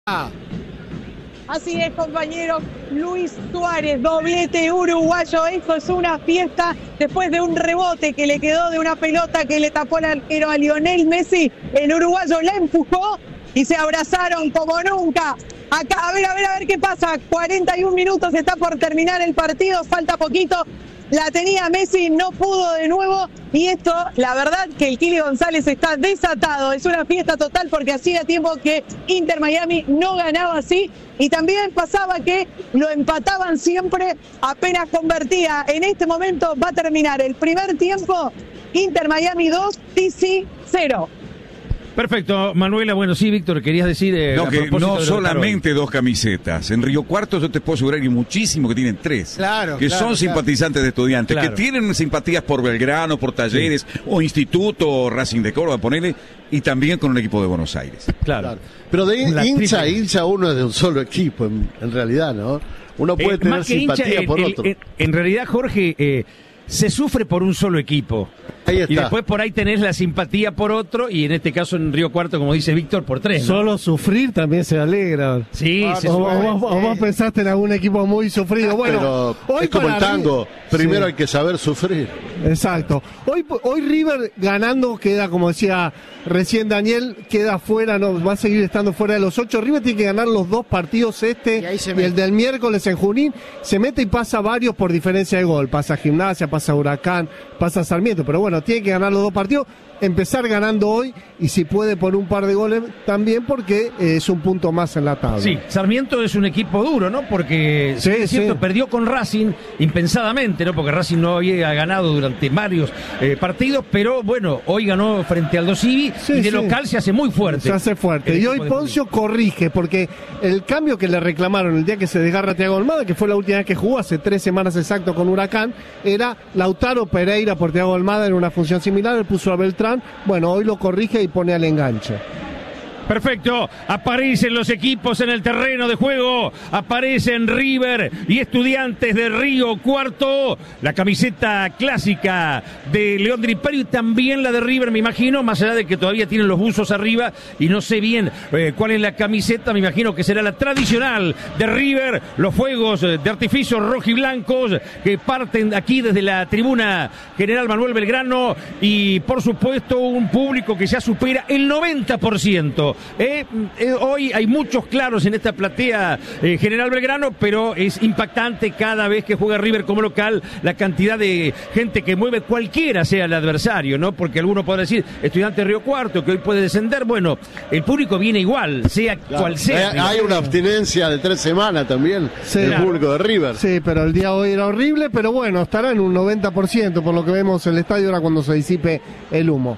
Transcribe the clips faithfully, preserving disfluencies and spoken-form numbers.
Así es, compañero. Luis Suárez, doblete uruguayo. Eso es una fiesta después de un rebote que le quedó de una pelota que le tapó el arquero a Lionel Messi. El uruguayo la empujó y se abrazaron como nunca. Acá, a ver, a ver, a ver qué pasa. cuarenta y un minutos, está por terminar el partido, falta poquito. La tenía Messi, no pudo de nuevo. Y esto, la verdad que el Kili González está desatado. Es una fiesta total porque hacía tiempo que Inter Miami no ganaba así. Y también pasaba que lo empataban siempre apenas convertía. En este momento va a terminar el primer tiempo. Inter Miami dos, T C cero. Perfecto, Manuela. Bueno, sí, Víctor, querías decir... Eh, no, que no solamente dos camisetas. En Río Cuarto yo te puedo asegurar que muchísimo que tienen tres. Claro, Que claro, son claro. simpatizantes de Estudiantes, Claro. que tienen simpatías por Belgrano, por Talleres, sí. o Instituto, o Racing de Córdoba, ponele, y también con un equipo de Buenos Aires. Claro. Claro. Pero de La hincha a triple. hincha uno es de un solo equipo, en, en realidad, ¿no? Uno puede Eh, tener más que hincha, simpatía el- por el- otro. el- en realidad, Jorge, eh, se sufre por un solo equipo. Ahí está. Y después por ahí tenés la simpatía por otro, y en este caso en Río Cuarto, como dice Víctor, por tres, ¿no? Solo sufrir también se alegra. Sí, Ah, se O, sufre. o vos, o vos pensaste en algún equipo muy sufrido. Bueno, Pero hoy es como el para tango, Ri- primero Sí, hay que saber sufrir. exacto. Hoy, hoy River ganando queda, como decía recién Daniel, queda fuera, no va a seguir estando fuera de los ocho. River tiene que ganar los dos partidos, este Y ahí se y mete. el del miércoles en Junín. Se mete y pasa varios por diferencia de gol. Pasa Gimnasia, pasa Huracán, pasa Sarmiento. Pero bueno, tiene que ganar los dos partidos. Empezar ganando hoy y si puede por un par de goles también, porque eh, es un punto más en la tabla. Sí, Sarmiento es un equipo duro, ¿no? Porque, Sí, sí, es cierto, sí. perdió con Racing impensadamente, ¿no? Porque Racing no había ganado durante varios eh, partidos, pero bueno, hoy ganó frente al Dosivi Sí, y de sí. local se hace muy fuerte. Se hace fuerte. El Y hoy equipo de Poncio corrige, porque el cambio que le reclamaron el día que se desgarra Thiago Almada, que fue la última vez que jugó, hace tres semanas exacto con Huracán, era Lautaro Pereira por Thiago Almada en una función similar, él puso a Beltrán. Bueno, hoy lo corrige y pone al enganche. Perfecto, aparecen los equipos en el terreno de juego, aparecen River y Estudiantes de Río Cuarto, la camiseta clásica de León del Imperio y también la de River, me imagino, más allá de que todavía tienen los buzos arriba y no sé bien eh, cuál es la camiseta, me imagino que será la tradicional de River, los fuegos de artificio rojiblancos que parten aquí desde la tribuna General Manuel Belgrano y por supuesto un público que ya supera el noventa por ciento. Eh, eh, hoy hay muchos claros en esta platea eh, General Belgrano, pero es impactante cada vez que juega River como local la cantidad de gente que mueve, cualquiera sea el adversario, ¿no? Porque alguno podrá decir Estudiante Río Cuarto, que hoy puede descender. Bueno, el público viene igual, sea Claro. cual sea. Eh, hay una abstinencia de tres semanas también Sí. del Claro. público de River. Sí, pero el día de hoy era horrible, pero bueno, estará en un noventa por ciento por lo que vemos en el estadio ahora cuando se disipe el humo.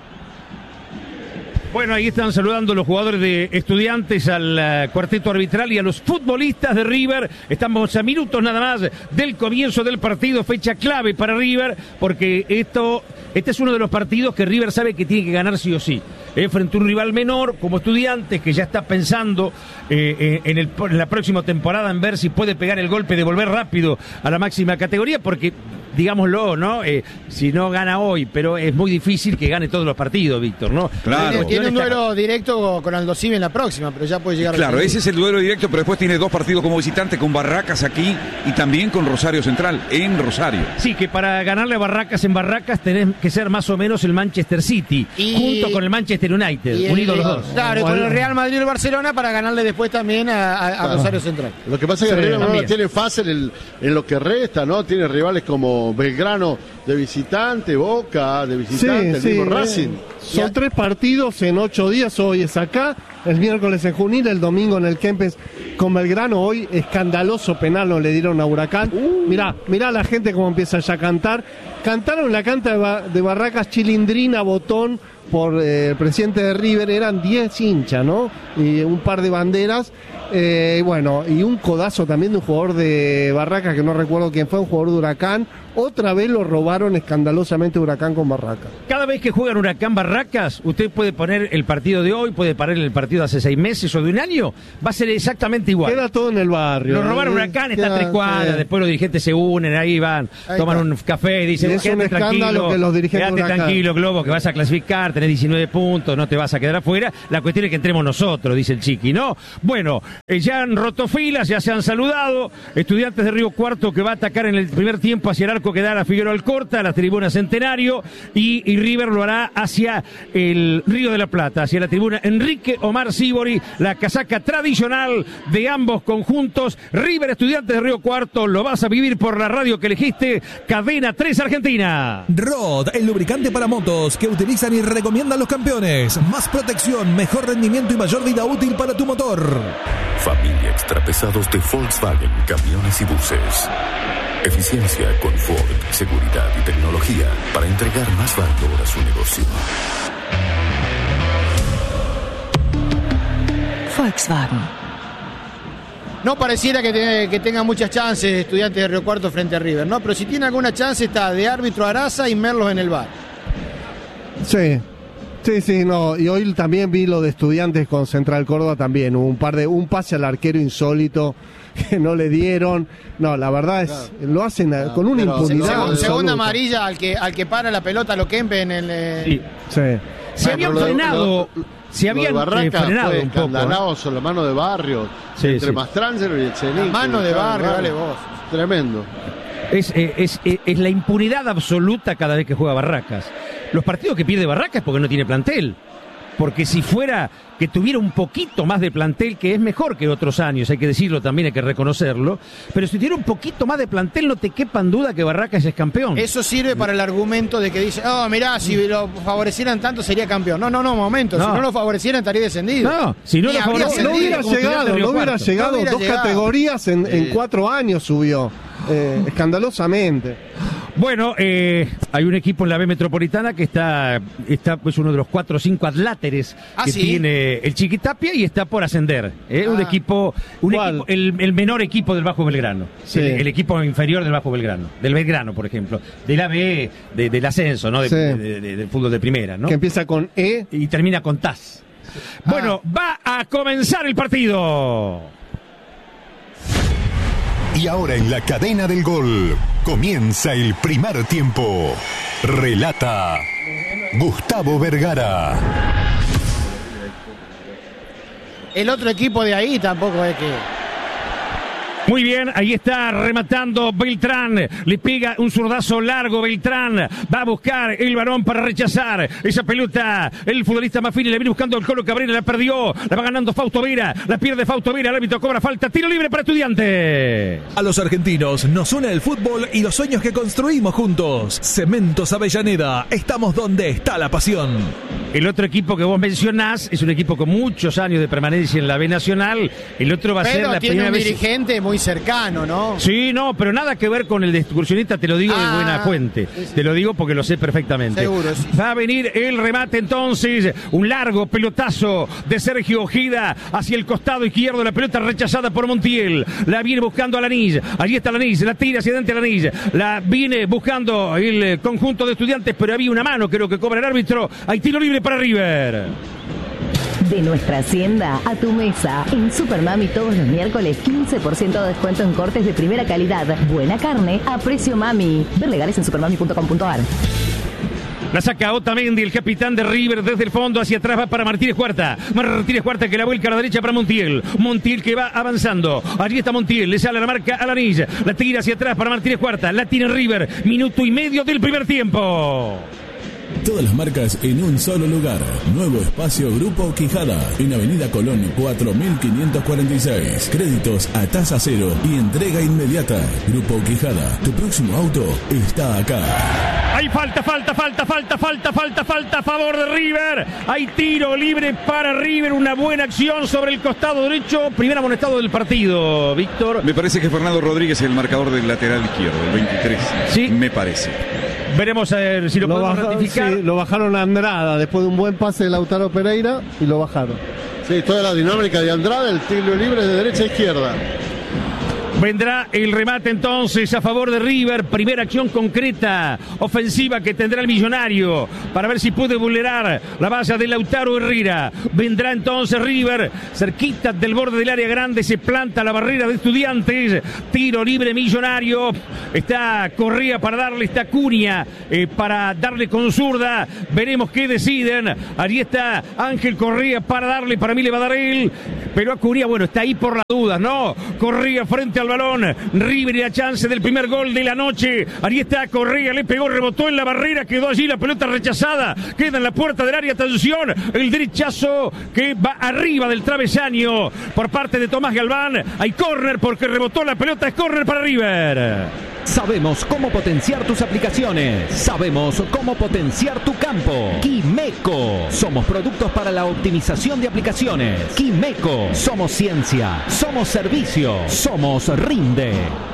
Bueno, ahí están saludando los jugadores de Estudiantes al uh, cuarteto arbitral y a los futbolistas de River. Estamos a minutos nada más del comienzo del partido, fecha clave para River, porque esto, este es uno de los partidos que River sabe que tiene que ganar sí o sí. Eh, frente a un rival menor como Estudiantes, que ya está pensando eh, eh, en, el, en la próxima temporada en ver si puede pegar el golpe de volver rápido a la máxima categoría, porque digámoslo, ¿no? Eh, si no gana hoy, pero es muy difícil que gane todos los partidos, Víctor, ¿no? Claro. Tiene, tiene un Está- duelo directo con Aldo Civi en la próxima, pero ya puede llegar a Claro, definir. ese es el duelo directo, pero después tiene dos partidos como visitante con Barracas aquí y también con Rosario Central en Rosario. Sí, que para ganarle a Barracas en Barracas tenés que ser más o menos el Manchester City, Y- junto con el Manchester United, Y el- unidos los dos. Claro, y con Bueno. el Real Madrid y el Barcelona para ganarle después también a, a- a Claro. Rosario Central. Lo que pasa es que Sí, River no también. la tiene fácil en, en lo que resta, ¿no? Tiene rivales como Belgrano de visitante, Boca de visitante, el mismo eh, Racing. Son Ya- tres partidos en ocho días. Hoy es acá, el miércoles en Junín, el domingo en el Kempes con Belgrano. Hoy escandaloso penal no le dieron a Huracán. Mirá, mirá a la gente cómo empieza ya a cantar. Cantaron la canta de, Ba- de Barracas, Chilindrina, Botón por eh, el presidente de River. Eran diez hinchas, ¿no? Y un par de banderas. Eh, bueno, y un codazo también de un jugador de Barracas que no recuerdo quién fue, un jugador de Huracán. Otra vez lo robaron. jugaron escandalosamente Huracán con Barracas. Cada vez que juegan Huracán Barracas, usted puede poner el partido de hoy, puede parar el partido de hace seis meses o de un año, va a ser exactamente igual. Queda todo en el barrio. Lo robaron Huracán, está a tres cuadras, sí. Después los dirigentes se unen, ahí van, Ahí toman está. un café y dicen, Y es un quédate escándalo tranquilo, que los dirigentes quédate Huracán. tranquilo, Globo, que vas a clasificar, tenés diecinueve puntos, no te vas a quedar afuera, la cuestión es que entremos nosotros, dice el Chiqui, ¿no? Bueno, eh, ya han roto filas, ya se han saludado, Estudiantes de Río Cuarto que va a atacar en el primer tiempo hacia el arco que da a la Figueroa Alcorta, a la tribuna Centenario, y, y River lo hará hacia el Río de la Plata, hacia la tribuna Enrique Omar Sibori, la casaca tradicional de ambos conjuntos. River Estudiantes de Río Cuarto, lo vas a vivir por la radio que elegiste, Cadena tres Argentina. Rod, el lubricante para motos que utilizan y recomiendan los campeones. Más protección, mejor rendimiento y mayor vida útil para tu motor. Familia extrapesados de Volkswagen, camiones y buses. Eficiencia, confort, seguridad y tecnología para entregar más valor a su negocio. Volkswagen. No pareciera que, te, que tenga muchas chances Estudiantes de Río Cuarto frente a River, ¿no? Pero si tiene alguna chance está de árbitro Araza y Merlos en el bar. Sí. Sí, sí, no, y hoy también vi lo de Estudiantes con Central Córdoba también, hubo un par de, un pase al arquero insólito que no le dieron, no, la verdad es, claro. Lo hacen claro, con una impunidad. Segunda, segunda amarilla al que al que para la pelota lo Kempe en el... Eh... Sí. Sí. Se ah, habían lo, frenado, lo, lo, se habían eh, frenado fue un poco. Escandalado sobre la mano de Barrio, sí, entre sí. Mastrangelo y el Zenit. La mano de Barrio, dale vos. Tremendo. Es, eh, es, es, es la impunidad absoluta cada vez que juega Barracas. Los partidos que pierde Barracas es porque no tiene plantel. Porque si fuera que tuviera un poquito más de plantel, que es mejor que otros años, hay que decirlo también, hay que reconocerlo, pero si tuviera un poquito más de plantel, no te quepan duda que Barracas es campeón. Eso sirve para el argumento de que dice, oh, mirá, si lo favorecieran tanto sería campeón. No, no, no, momento, no. si no lo favorecieran estaría descendido. No, si no Ni lo favorecieran, no, no hubiera llegado, no hubiera llegado, no hubiera dos llegado. categorías en, en Eh. cuatro años subió, eh, escandalosamente. Bueno, eh, hay un equipo en la B Metropolitana que está, está pues uno de los cuatro o cinco adláteres ¿Ah, que sí? tiene el Chiquitapia y está por ascender. ¿eh? Ah. Un equipo, un equipo el, el menor equipo del Bajo Belgrano. Sí. El, el equipo inferior del Bajo Belgrano. Del Belgrano, por ejemplo. Del A B, de, del ascenso, ¿no? De, Sí. de, de, de, del fútbol de primera, ¿no? Que empieza con E y termina con T A S. Bueno, Ah. va a comenzar el partido. Y ahora en la cadena del gol comienza el primer tiempo. Relata Gustavo Vergara. El otro equipo de ahí tampoco es que... Muy bien, ahí está rematando Beltrán, le pega un zurdazo largo Beltrán, va a buscar el varón para rechazar esa pelota, el futbolista Maffini le viene buscando el Colo Cabrera, la perdió, la va ganando Fausto Vera, la pierde Fausto Vera, el árbitro cobra falta, tiro libre para Estudiantes. A los argentinos nos une el fútbol y los sueños que construimos juntos. Cementos Avellaneda, estamos donde está la pasión. El otro equipo que vos mencionás es un equipo con muchos años de permanencia en la B Nacional, el otro va a Pero ser la tiene primera un vez... dirigente muy cercano, ¿no? Sí, no, pero nada que ver con el de excursionista, te lo digo Ah, de buena fuente. sí, sí. Te lo digo porque lo sé perfectamente. Seguro, sí. Va a venir el remate entonces, un largo pelotazo de Sergio Ojeda hacia el costado izquierdo, la pelota rechazada por Montiel. La viene buscando Alanís, allí está Alanís, la tira hacia adelante Alanís. La viene buscando el conjunto de Estudiantes, pero había una mano, creo que cobra el árbitro. Hay tiro libre para River. De nuestra hacienda a tu mesa. En Supermami todos los miércoles quince por ciento de descuento en cortes de primera calidad. Buena carne a precio mami. Ver legales en supermami punto com punto ar. La saca Otamendi, el capitán de River, desde el fondo hacia atrás va para Martínez Cuarta. Martínez Cuarta que la vuelca a la derecha para Montiel. Montiel que va avanzando. Allí está Montiel, le sale la marca a la anilla. La tira hacia atrás para Martínez Cuarta. La tiene River. Minuto y medio del primer tiempo. Todas las marcas en un solo lugar. Nuevo espacio Grupo Quijada. En Avenida Colón cuatro mil quinientos cuarenta y seis. Créditos a tasa cero y entrega inmediata. Grupo Quijada. Tu próximo auto está acá. Hay falta, falta, falta, falta, falta, falta, falta a favor de River. Hay tiro libre para River. Una buena acción sobre el costado derecho. Primer amonestado del partido, Víctor. Me parece que Fernando Rodríguez es el marcador del lateral izquierdo, el veintitrés. Sí. Me parece. Veremos a ver si lo, lo podemos bajaron, ratificar. Sí, lo bajaron a Andrada después de un buen pase de Lautaro Pereira y lo bajaron. Sí, toda la dinámica de Andrada, el tiro libre de derecha a izquierda. Vendrá el remate entonces a favor de River. Primera acción concreta, ofensiva que tendrá el millonario para ver si puede vulnerar la valla de Lautaro Herrera. Vendrá entonces River, cerquita del borde del área grande, se planta la barrera de Estudiantes. Tiro libre millonario. Está Correa para darle, está Cunha eh, para darle con zurda. Veremos qué deciden. Allí está Ángel Correa para darle, para mí le va a dar él. Pero a Cunha, bueno, está ahí por las dudas, ¿no? Correa frente al balón. River y la chance del primer gol de la noche. Ahí está Correa, le pegó, rebotó en la barrera, quedó allí la pelota rechazada. Queda en la puerta del área, atención. El derechazo que va arriba del travesaño por parte de Tomás Galván. Hay córner porque rebotó la pelota, es córner para River. Sabemos cómo potenciar tus aplicaciones. Sabemos cómo potenciar tu campo. Quimeco. Somos productos para la optimización de aplicaciones. Quimeco. Somos ciencia. Somos servicio. Somos Rinde.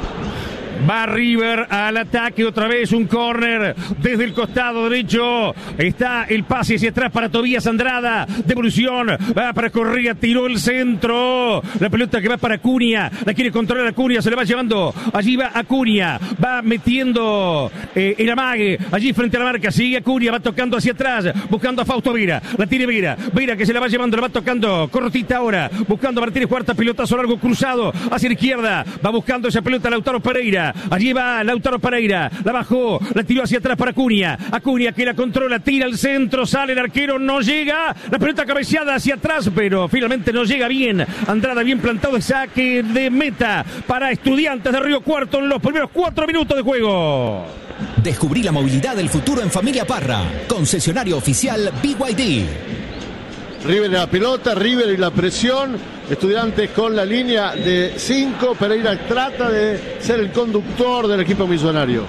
Va River al ataque, otra vez un córner desde el costado derecho. Está el pase hacia atrás para Tobías Andrada. Devolución, va para Correa, tiró el centro. La pelota que va para Cunha, la quiere controlar a Cunha, se la va llevando. Allí va a Cunha, va metiendo eh, el amague. Allí frente a la marca, sigue a Cunha, va tocando hacia atrás, buscando a Fausto Vera. La tiene Vera, Vera que se la va llevando, la va tocando cortita ahora, buscando a Martínez Cuarta, pelotazo largo cruzado hacia la izquierda. Va buscando esa pelota Lautaro Pereira. Allí va Lautaro Pereira, la bajó, la tiró hacia atrás para Cunha. Acuña que la controla, tira al centro, sale el arquero, no llega. La pelota cabeceada hacia atrás, pero finalmente no llega bien. Andrada bien plantado, saque de meta para Estudiantes de Río Cuarto en los primeros cuatro minutos de juego. Descubrí la movilidad del futuro en Familia Parra. Concesionario oficial B Y D. River en la pelota, River y la presión. Estudiantes con la línea de cinco. Pereira trata de ser el conductor del equipo millonario.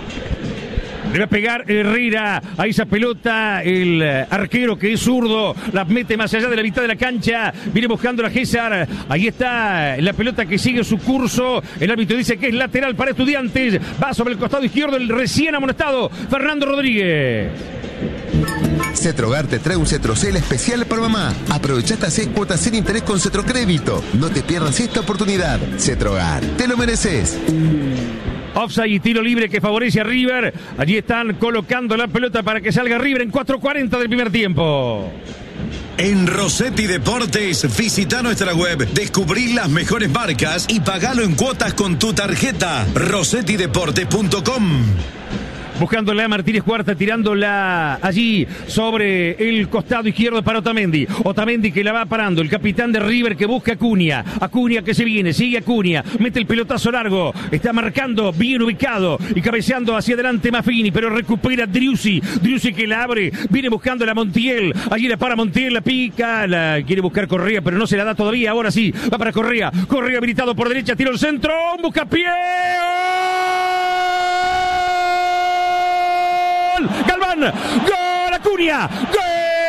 Le va a pegar Herrera a esa pelota, el arquero que es zurdo, la mete más allá de la mitad de la cancha, viene buscando la César, ahí está la pelota que sigue su curso, el árbitro dice que es lateral para Estudiantes, va sobre el costado izquierdo el recién amonestado Fernando Rodríguez. Cetrogar te trae un Cetrocel especial para mamá. Aprovecha seis cuotas sin interés con Cetrocrédito. No te pierdas esta oportunidad. Cetrogar, te lo mereces. Offside y tiro libre que favorece a River. Allí están colocando la pelota para que salga River en cuatro cuarenta del primer tiempo. En Rossetti Deportes, visita nuestra web, descubrí las mejores marcas y pagalo en cuotas con tu tarjeta. rossetti deportes punto com. Buscándola a Martínez Cuarta, tirándola allí sobre el costado izquierdo para Otamendi. Otamendi que la va parando, el capitán de River que busca a Cunha. Acuña que se viene, sigue a Cunha, mete el pelotazo largo, está marcando, bien ubicado y cabeceando hacia adelante Maffini, pero recupera Driussi. Driussi que la abre, viene buscando la Montiel. Allí la para Montiel, la pica, la quiere buscar Correa, pero no se la da todavía. Ahora sí, va para Correa. Correa habilitado por derecha, tiro el centro, busca pie. Galván, gol Acuña, gol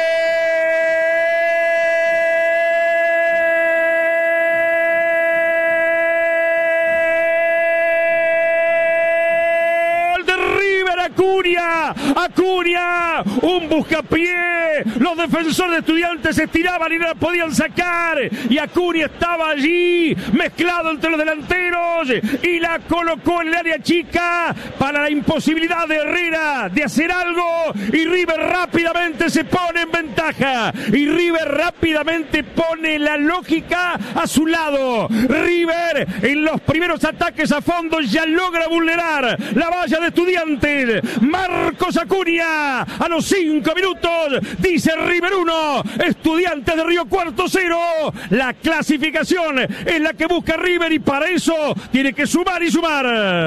de River. Acuña, Acuña, un buscapié. Los defensores de Estudiantes se estiraban y no la podían sacar. Y Acuña estaba allí, mezclado entre los delanteros, y la colocó en el área chica para la imposibilidad de Herrera de hacer algo. Y River rápidamente se pone en ventaja. Y River rápidamente pone la lógica a su lado. River en los primeros ataques a fondo ya logra vulnerar la valla de Estudiantes. Marcos Acuña a los cinco minutos dice River uno, Estudiantes de Río Cuarto cero. La clasificación es la que busca River y para eso tiene que sumar y sumar.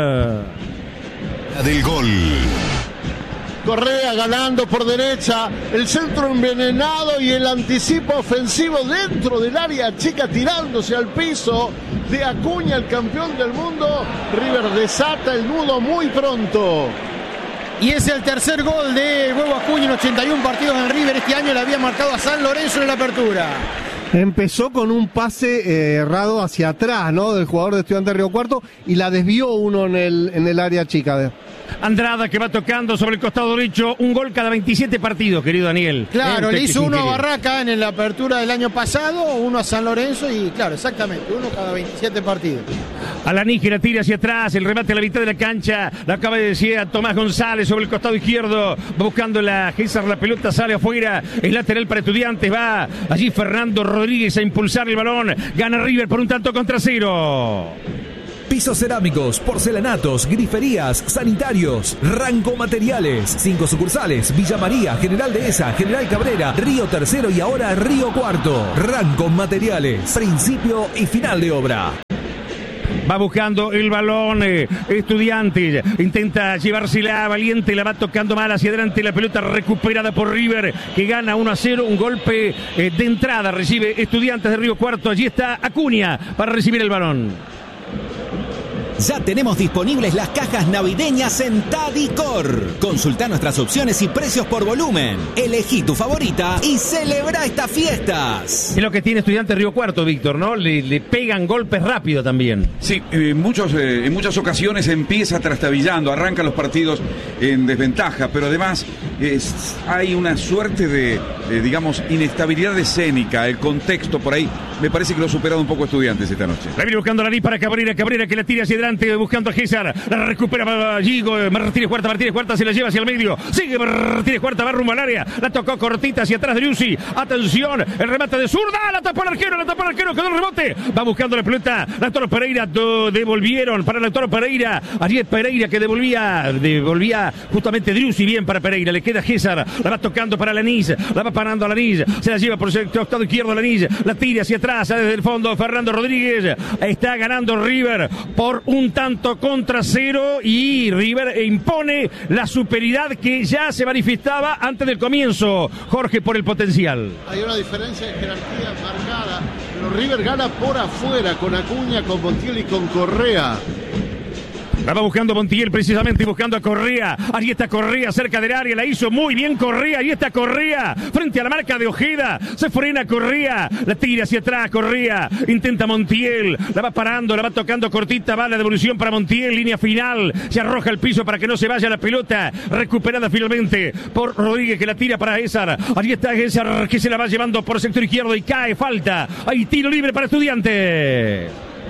Del gol. Correa ganando por derecha, el centro envenenado y el anticipo ofensivo dentro del área chica tirándose al piso de Acuña, el campeón del mundo. River desata el nudo muy pronto. Y es el tercer gol de Huevo Acuña en ochenta y uno partidos en River. Este año le había marcado a San Lorenzo en la apertura. Empezó con un pase eh, errado hacia atrás, ¿no? Del jugador de Estudiantes de Río Cuarto y la desvió uno en el, en el área chica. Andrada que va tocando sobre el costado derecho, un gol cada veintisiete partidos, querido Daniel. Claro, eh, le hizo uno a increíble. Barraca en la apertura del año pasado, uno a San Lorenzo y claro, exactamente, uno cada veintisiete partidos. Alaní que la tira hacia atrás, el remate a la mitad de la cancha, la acaba de decir a Tomás González sobre el costado izquierdo, va buscando la Gésar, la pelota sale afuera, el lateral para Estudiantes, va allí Fernando Rodríguez a impulsar el balón, gana River por un tanto contra cero. Pisos cerámicos, porcelanatos, griferías, sanitarios, Ranco Materiales. Cinco sucursales: Villa María, General Dehesa, General Cabrera, Río Tercero y ahora Río Cuarto. Ranco Materiales, principio y final de obra. Va buscando el balón, eh, Estudiantes, intenta llevársela, Valiente, la va tocando mal hacia adelante, la pelota recuperada por River, que gana uno a cero, un golpe eh, de entrada, recibe Estudiantes de Río Cuarto, allí está Acuña para recibir el balón. Ya tenemos disponibles las cajas navideñas en Tadicor. Consulta nuestras opciones y precios por volumen. Elegí tu favorita y celebra estas fiestas. Es lo que tiene Estudiantes Río Cuarto, Víctor, ¿no? Le, le pegan golpes rápido también. Sí, eh, muchos, eh, en muchas ocasiones empieza trastabillando, arranca los partidos en desventaja, pero además es, hay una suerte de, de, digamos, inestabilidad escénica, el contexto por ahí. Me parece que lo ha superado un poco Estudiantes esta noche. La viene buscando la nariz para Cabrera, Cabrera que la tira hacia adelante, buscando a Gésar, la recupera Gigo, Martínez Cuarta, Martínez Cuarta se la lleva hacia el medio, sigue Martínez Cuarta, va rumbo al área, la tocó cortita hacia atrás de Liuzzi, atención, el remate de zurda, la tapó el arquero, la tapó el arquero, quedó el rebote, va buscando la pelota, Lautaro Pereira, do, devolvieron para Lautaro Pereira, Ariel Pereira que devolvía, devolvía justamente Driussi, bien para Pereira, le queda Gésar, la va tocando para Lanís, la va parando a Lanís, se la lleva por el costado izquierdo Lanís, la tira hacia atrás, desde el fondo Fernando Rodríguez, está ganando River por un tanto contra cero y River impone la superioridad que ya se manifestaba antes del comienzo, Jorge, por el potencial. Hay una diferencia de jerarquía marcada, pero River gana por afuera con Acuña, con Montiel y con Correa. La va buscando Montiel precisamente, buscando a Correa. Ahí está Correa cerca del área, la hizo muy bien Correa. Ahí está Correa frente a la marca de Ojeda. Se frena Correa, la tira hacia atrás Correa. Intenta Montiel, la va parando, la va tocando cortita. Va la devolución para Montiel, línea final. Se arroja al piso para que no se vaya la pelota. Recuperada finalmente por Rodríguez que la tira para César. Allí está César que se la va llevando por el sector izquierdo y cae, falta. Hay tiro libre para Estudiantes.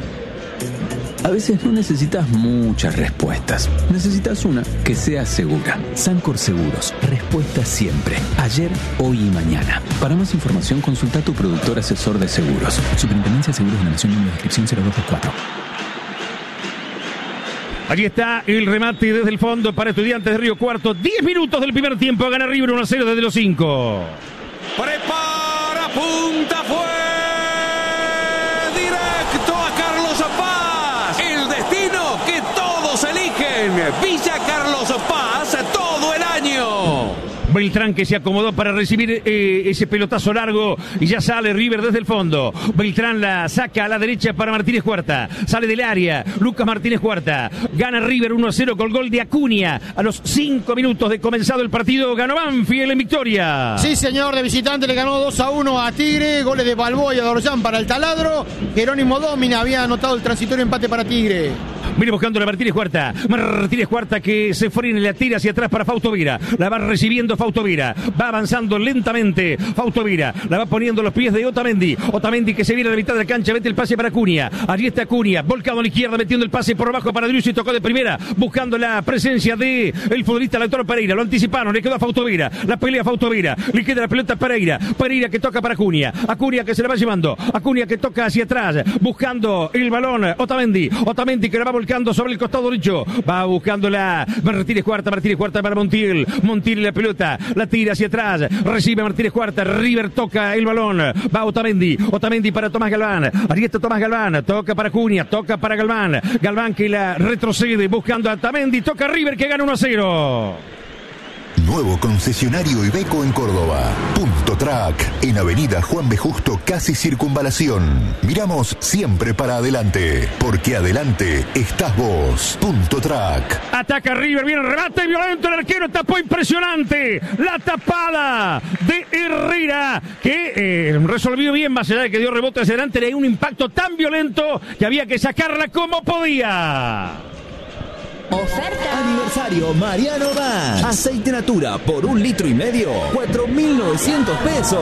A veces no necesitas muchas respuestas. Necesitas una que sea segura. Sancor Seguros. Respuesta siempre. Ayer, hoy y mañana. Para más información, consulta a tu productor asesor de seguros. Superintendencia de Seguros de la Nación, número de descripción cero dos dos cuatro. Allí está el remate desde el fondo para Estudiantes de Río Cuarto. diez minutos del primer tiempo. Gana River uno a cero desde los cinco. Prepara, punta, fue directo a Carlos Paz. El destino que todos eligen. Villa Carlos Paz todo el año. Beltrán que se acomodó para recibir eh, ese pelotazo largo y ya sale River desde el fondo. Beltrán la saca a la derecha para Martínez Cuarta. Sale del área. Lucas Martínez Cuarta. Gana River uno a cero con gol de Acuña. A los cinco minutos de comenzado el partido ganó Banfield en victoria. Sí, señor, de visitante le ganó dos a uno a Tigre. Goles de Balboa y Adorján para el taladro. Jerónimo Domina había anotado el transitorio empate para Tigre. Viene buscando a Martínez Cuarta. Martínez Cuarta que se frena y la tira hacia atrás para Fausto Vera. La va recibiendo Fausto Vera. Va avanzando lentamente Fausto Vera. La va poniendo los pies de Otamendi. Otamendi que se viene a la mitad de la cancha. Mete el pase para Acuña. Allí está Acuña. Volcado a la izquierda metiendo el pase por abajo para Driussi. Tocó de primera. Buscando la presencia de el futbolista Lautaro Pereira. Lo anticiparon. Le quedó a Fausto Vera. La pelea a Fausto Vera. Le queda la pelota a Pereira. Pereira que toca para Acuña. Acuña que se la va llevando. Acuña que toca hacia atrás. Buscando el balón. Otamendi. Otamendi que la va volcando sobre el costado derecho. Va buscando la Martínez Cuarta. Martínez Cuarta para Montiel. Montiel la pelota. La tira hacia atrás. Recibe Martínez Cuarta. River toca el balón. Va Otamendi. Otamendi para Tomás Galván. Ahí está Tomás Galván. Toca para Acuña. Toca para Galván. Galván que la retrocede buscando a Otamendi. Toca River que gana uno a cero. Nuevo concesionario Iveco en Córdoba. Punto Track, en Avenida Juan B. Justo, casi Circunvalación. Miramos siempre para adelante, porque adelante estás vos. Punto Track. Ataca River, viene el remate violento, el arquero tapó impresionante. La tapada de Herrera, que eh, resolvió bien, más allá de que dio rebote hacia adelante. Era un impacto tan violento que había que sacarla como podía. Oferta. Aniversario Mariano Más. Aceite Natura por un litro y medio, cuatro mil novecientos pesos.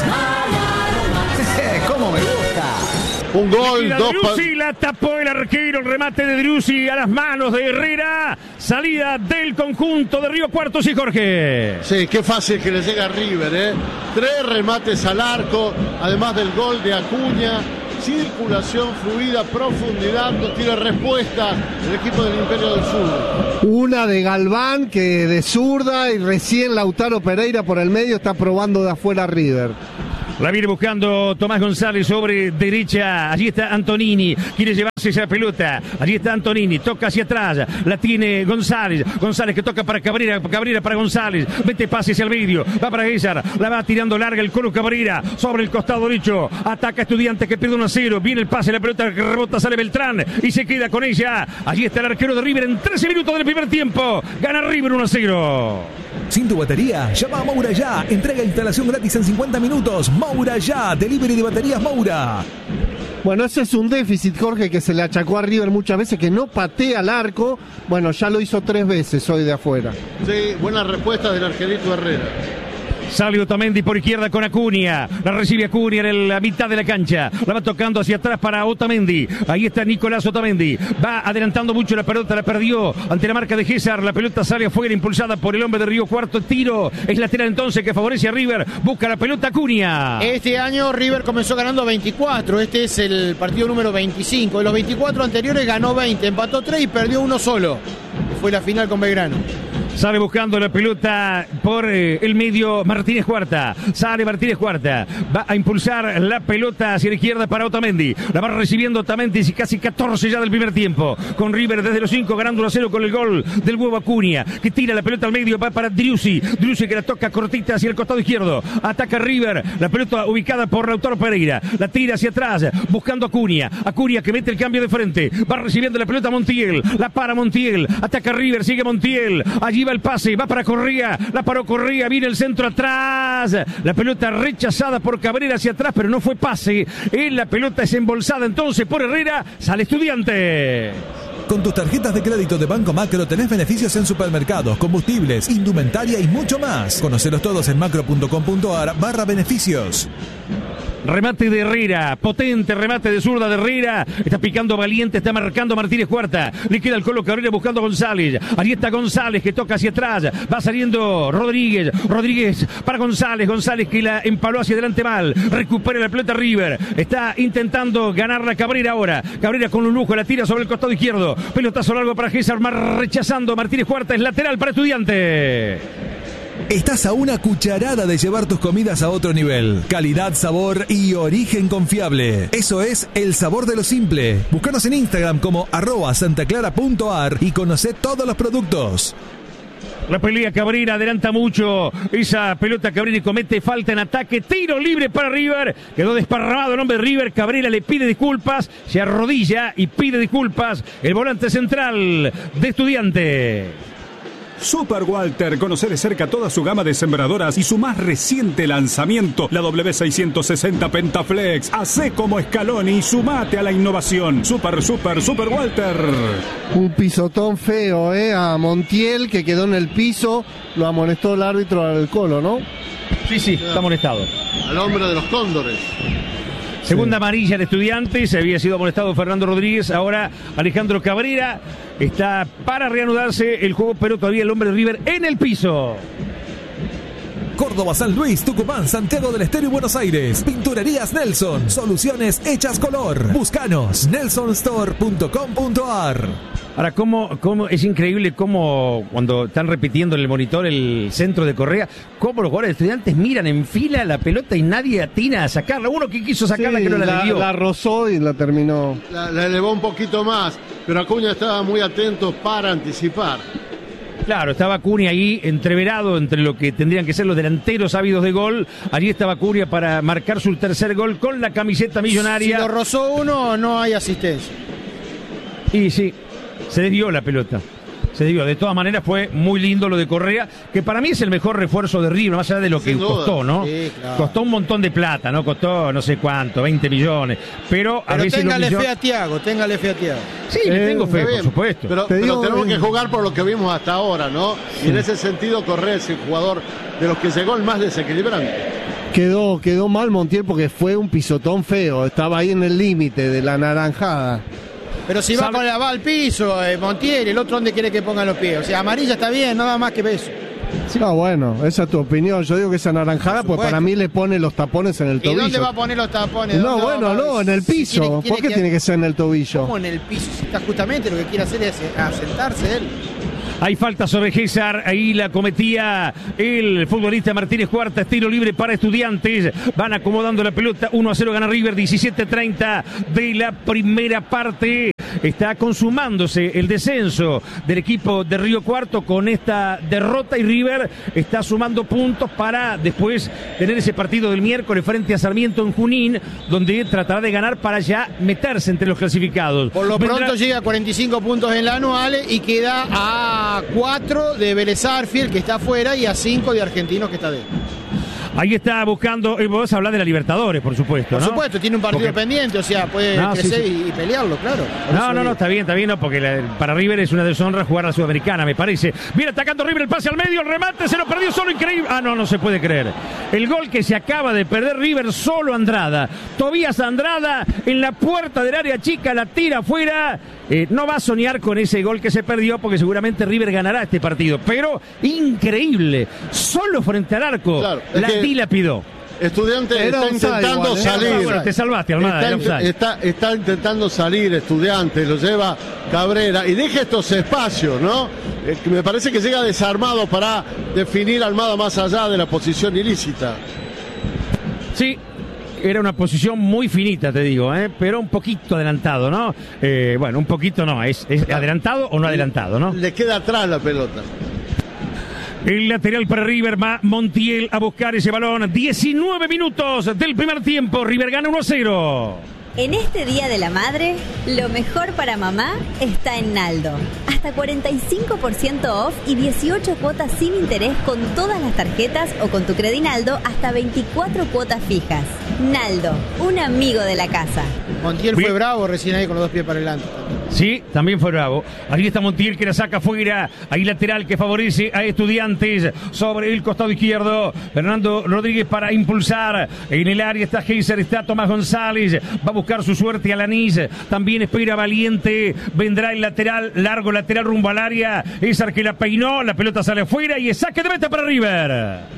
¿Cómo me gusta? Un gol, la dos Driussi, la tapó el arquero, el remate de Driussi a las manos de Herrera. Salida del conjunto de Río Cuarto, sí, Jorge. Sí, qué fácil que le llega a River, ¿eh? Tres remates al arco, además del gol de Acuña. Circulación fluida, profundidad, no tiene respuesta el equipo del Imperio del Sur. Una de Galván que de zurda y recién Lautaro Pereira por el medio está probando de afuera River. La viene buscando Tomás González sobre derecha. Allí está Antonini. Quiere llevarse esa pelota. Allí está Antonini. Toca hacia atrás. La tiene González. González que toca para Cabrera. Cabrera para González. Vete pase hacia el medio. Va para Guizar. La va tirando larga el Colo Cabrera. Sobre el costado derecho. Ataca Estudiantes que pierde uno a cero. Viene el pase. La pelota que rebota. Sale Beltrán. Y se queda con ella. Allí está el arquero de River en trece minutos del primer tiempo. Gana River uno a cero. Sin tu batería, llama a Moura Ya. Entrega e instalación gratis en cincuenta minutos. Moura Ya. Delivery de baterías Moura. Bueno, ese es un déficit, Jorge, que se le achacó a River muchas veces, que no patea al arco. Bueno, ya lo hizo tres veces hoy de afuera. Sí, buena respuesta del arquerito Herrera. Sale Otamendi por izquierda con Acuña. La recibe Acuña en la mitad de la cancha. La va tocando hacia atrás para Otamendi. Ahí está Nicolás Otamendi. Va adelantando mucho la pelota. La perdió ante la marca de Gésar. La pelota sale afuera, impulsada por el hombre de Río Cuarto. Tiro. Es lateral entonces que favorece a River. Busca la pelota Acuña. Este año River comenzó ganando veinticuatro. Este es el partido número veinticinco. De los veinticuatro anteriores ganó veinte. Empató tres y perdió uno solo. Fue la final con Belgrano. Sale buscando la pelota por eh, el medio Martínez Cuarta. Sale Martínez Cuarta. Va a impulsar la pelota hacia la izquierda para Otamendi. La va recibiendo Otamendi, casi catorce ya del primer tiempo. Con River desde los cinco ganando uno a cero con el gol del huevo Acuña. Que tira la pelota al medio, va para Driussi. Driussi que la toca cortita hacia el costado izquierdo. Ataca River. La pelota ubicada por Lautaro Pereira. La tira hacia atrás, buscando Acuña. Acuña que mete el cambio de frente. Va recibiendo la pelota Montiel. La para Montiel. Ataca River, sigue Montiel. Allí va el pase, va para Correa, la paró Correa, viene el centro atrás, la pelota rechazada por Cabrera hacia atrás, pero no fue pase, eh, la pelota es embolsada entonces por Herrera, sale Estudiantes. Con tus tarjetas de crédito de Banco Macro tenés beneficios en supermercados, combustibles, indumentaria y mucho más. Conocelos todos en macro.com.ar barra beneficios. Remate de Herrera, potente remate de zurda de Herrera, está picando Valiente, está marcando Martínez Cuarta, le queda el Colo Cabrera buscando a González, allí está González que toca hacia atrás, va saliendo Rodríguez, Rodríguez para González, González que la empaló hacia adelante mal, recupera la pelota River, está intentando ganar la Cabrera ahora, Cabrera con un lujo, la tira sobre el costado izquierdo, pelotazo largo para Gésar, rechazando Martínez Cuarta, es lateral para Estudiantes. Estás a una cucharada de llevar tus comidas a otro nivel. Calidad, sabor y origen confiable. Eso es el sabor de lo simple. Búscanos en Instagram como arroba santaclara.ar y conoce todos los productos. La pelea Cabrera adelanta mucho. Esa pelota Cabrera y comete falta en ataque. Tiro libre para River. Quedó desparramado el hombre de River. Cabrera le pide disculpas. Se arrodilla y pide disculpas. El volante central de Estudiantes. Super Walter, conoce de cerca toda su gama de sembradoras y su más reciente lanzamiento, la W seiscientos sesenta Pentaflex. Hacé como Scaloni y sumate a la innovación. Super, super, Super Walter. Un pisotón feo, ¿eh? A Montiel, que quedó en el piso. Lo amonestó el árbitro al Colo, ¿no? Sí, sí, está amonestado. Al hombre de los cóndores. Segunda amarilla de Estudiantes, había sido amonestado Fernando Rodríguez, ahora Alejandro Cabrera está para reanudarse el juego, pero todavía el hombre de River en el piso. Córdoba, San Luis, Tucumán, Santiago del Estero y Buenos Aires. Pinturerías Nelson, soluciones hechas color. Búscanos, nelson store punto com punto ar. Ahora, cómo, cómo es increíble cómo cuando están repitiendo en el monitor el centro de Correa, cómo los jugadores de Estudiantes miran en fila la pelota y nadie atina a sacarla. Uno que quiso sacarla sí, que no la, la debió. La rozó y la terminó. La, la elevó un poquito más, pero Acuña estaba muy atento para anticipar. Claro, estaba Acuña ahí entreverado entre lo que tendrían que ser los delanteros ávidos de gol. Allí estaba Acuña para marcar su tercer gol con la camiseta millonaria. Si lo rozó uno, no hay asistencia. Y sí, se desvió la pelota. Se debió. De todas maneras fue muy lindo lo de Correa, que para mí es el mejor refuerzo de River, más allá de lo que Sin duda. costó, ¿no? Sí, claro. Costó un montón de plata, ¿no? Costó no sé cuánto, veinte millones. Pero a Pero veces téngale lo fe a Thiago, téngale fe a Thiago. Sí, le tengo fe, por supuesto. Pero, Te pero digo, tenemos eh, que jugar por lo que vimos hasta ahora, ¿no? Y en ese sentido, Correa es el jugador de los que llegó el más desequilibrante. Quedó, quedó mal Montiel porque fue un pisotón feo. Estaba ahí en el límite de la naranjada. Pero si va ¿Sabe? con la va al piso, eh, Montiel, el otro donde quiere que pongan los pies. O sea, amarilla está bien, nada más que eso. No, bueno, esa es tu opinión. Yo digo que esa naranjada, pues para mí le pone los tapones en el ¿Y tobillo. dónde va a poner los tapones? No, ¿Dónde bueno, va a- no, en el si piso. quiere- quiere ¿Por qué que- tiene que ser en el tobillo? ¿Cómo en el piso? Si está justamente lo que quiere hacer es eh, asentarse él. Hay falta sobre César, ahí la cometía el futbolista Martínez Cuarta, tiro libre para Estudiantes, van acomodando la pelota, uno a cero gana River, diecisiete treinta de la primera parte. Está consumándose el descenso del equipo de Río Cuarto con esta derrota y River está sumando puntos para después tener ese partido del miércoles frente a Sarmiento en Junín, donde tratará de ganar para ya meterse entre los clasificados. Por lo Vendrá- pronto llega a cuarenta y cinco puntos en la anual y queda a cuatro de Vélez Arfiel, que está afuera, y a cinco de Argentinos, que está dentro. Ahí está buscando, y vos hablar de la Libertadores, por supuesto, Por ¿no? supuesto, tiene un partido Porque- pendiente, o sea, puede No, sí, crecer sí. Y, y pelearlo, claro. Por No, eso no, digo. no, está bien, está bien, no, porque la- para River es una deshonra jugar a la Sudamericana, me parece. Viene atacando River, el pase al medio, el remate, se lo perdió solo, increíble. Ah, no, no se puede creer. El gol que se acaba de perder River, solo Andrada. Tobías Andrada en la puerta del área chica, la tira afuera. Eh, no va a soñar con ese gol que se perdió porque seguramente River ganará este partido. Pero increíble, solo frente al arco, es la que- dilapidó. Estudiantes Era está offside intentando igual, ¿eh? salir. Bueno, te salvaste, Almada, está, era int- offside. está, está intentando salir Estudiantes, lo lleva Cabrera y deja estos espacios, ¿no? Eh, que me parece que llega desarmado para definir Almada más allá de la posición ilícita. Sí, era una posición muy finita, te digo, ¿eh? Pero un poquito adelantado, ¿no? Eh, bueno, un poquito no, es, es adelantado o no adelantado, ¿no? Le queda atrás la pelota. El lateral para River, va Montiel a buscar ese balón. diecinueve minutos del primer tiempo, River gana uno a cero. En este Día de la Madre, lo mejor para mamá está en Naldo. Hasta cuarenta y cinco por ciento off y dieciocho cuotas sin interés con todas las tarjetas o con tu Credinaldo hasta veinticuatro cuotas fijas. Naldo, un amigo de la casa. Montiel fue bravo recién ahí con los dos pies para adelante. Sí, también fue bravo. Ahí está Montiel que la saca afuera. Ahí lateral que favorece a Estudiantes sobre el costado izquierdo. Fernando Rodríguez para impulsar. En el área está Heiser, está Tomás González. Va a buscar su suerte a Lanís. También espera Valiente. Vendrá el lateral, largo lateral rumbo al área. César que la peinó. La pelota sale afuera y es saque de meta para River.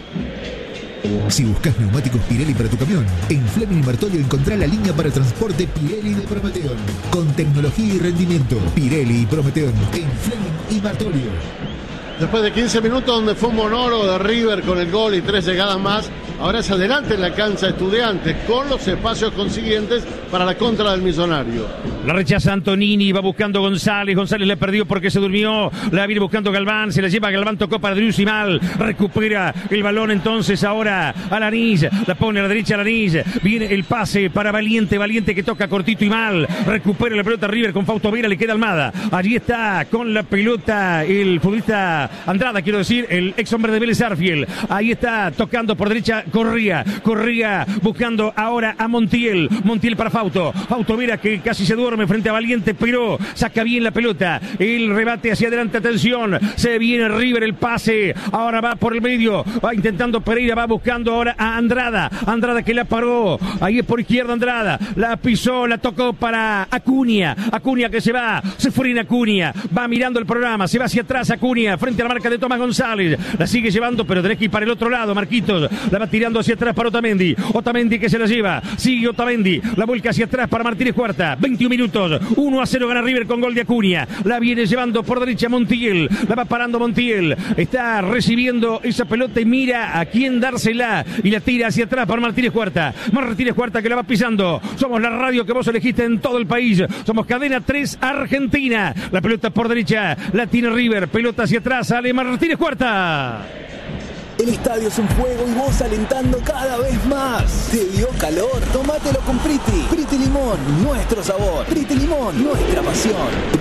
Si buscas neumáticos Pirelli para tu camión, en Fleming y Martolio encontrá la línea para transporte Pirelli de Prometeon. Con tecnología y rendimiento, Pirelli y Prometeon en Fleming y Martolio. Después de quince minutos donde fue un monólogo de River con el gol y tres llegadas más, ahora es adelante en la cancha Estudiantes con los espacios consiguientes para la contra del Millonario. La rechaza Antonini, va buscando González, González le perdió porque se durmió, la viene buscando Galván, se la lleva Galván, tocó para Driussi mal, recupera el balón entonces ahora a Lanís, la pone a la derecha a Lanís, viene el pase para Valiente, Valiente que toca cortito y mal, recupera la pelota River con Fausto Vera, le queda Almada, allí está con la pelota el futbolista Andrada, quiero decir, el ex hombre de Vélez Arfiel, ahí está tocando por derecha Corría, Corría buscando ahora a Montiel, Montiel para Fausto, Fausto Vera que casi se duerme frente a Valiente, pero saca bien la pelota, el rebate hacia adelante, atención, se viene River el pase, ahora va por el medio, va intentando Pereira, va buscando ahora a Andrada, Andrada que la paró, ahí es por izquierda Andrada, la pisó, la tocó para Acuña, Acuña que se va, se frena Acuña, va mirando el programa, se va hacia atrás Acuña, frente a la marca de Tomás González, la sigue llevando, pero tenés que ir para el otro lado, Marquitos, la va tirando hacia atrás para Otamendi, Otamendi que se la lleva, sigue Otamendi, la vuelca hacia atrás para Martínez Cuarta, veintiún minutos, uno a cero gana River con gol de Acuña, la viene llevando por derecha Montiel, la va parando Montiel, está recibiendo esa pelota y mira a quién dársela, y la tira hacia atrás para Martínez Cuarta, Martínez Cuarta que la va pisando, somos la radio que vos elegiste en todo el país, somos Cadena tres Argentina, la pelota por derecha, la tiene River, pelota hacia atrás, sale Martínez Cuarta. El estadio es un juego y vos alentando cada vez más. ¿Te dio calor? Tómatelo con Priti. Priti Limón, nuestro sabor. Priti Limón, nuestra pasión.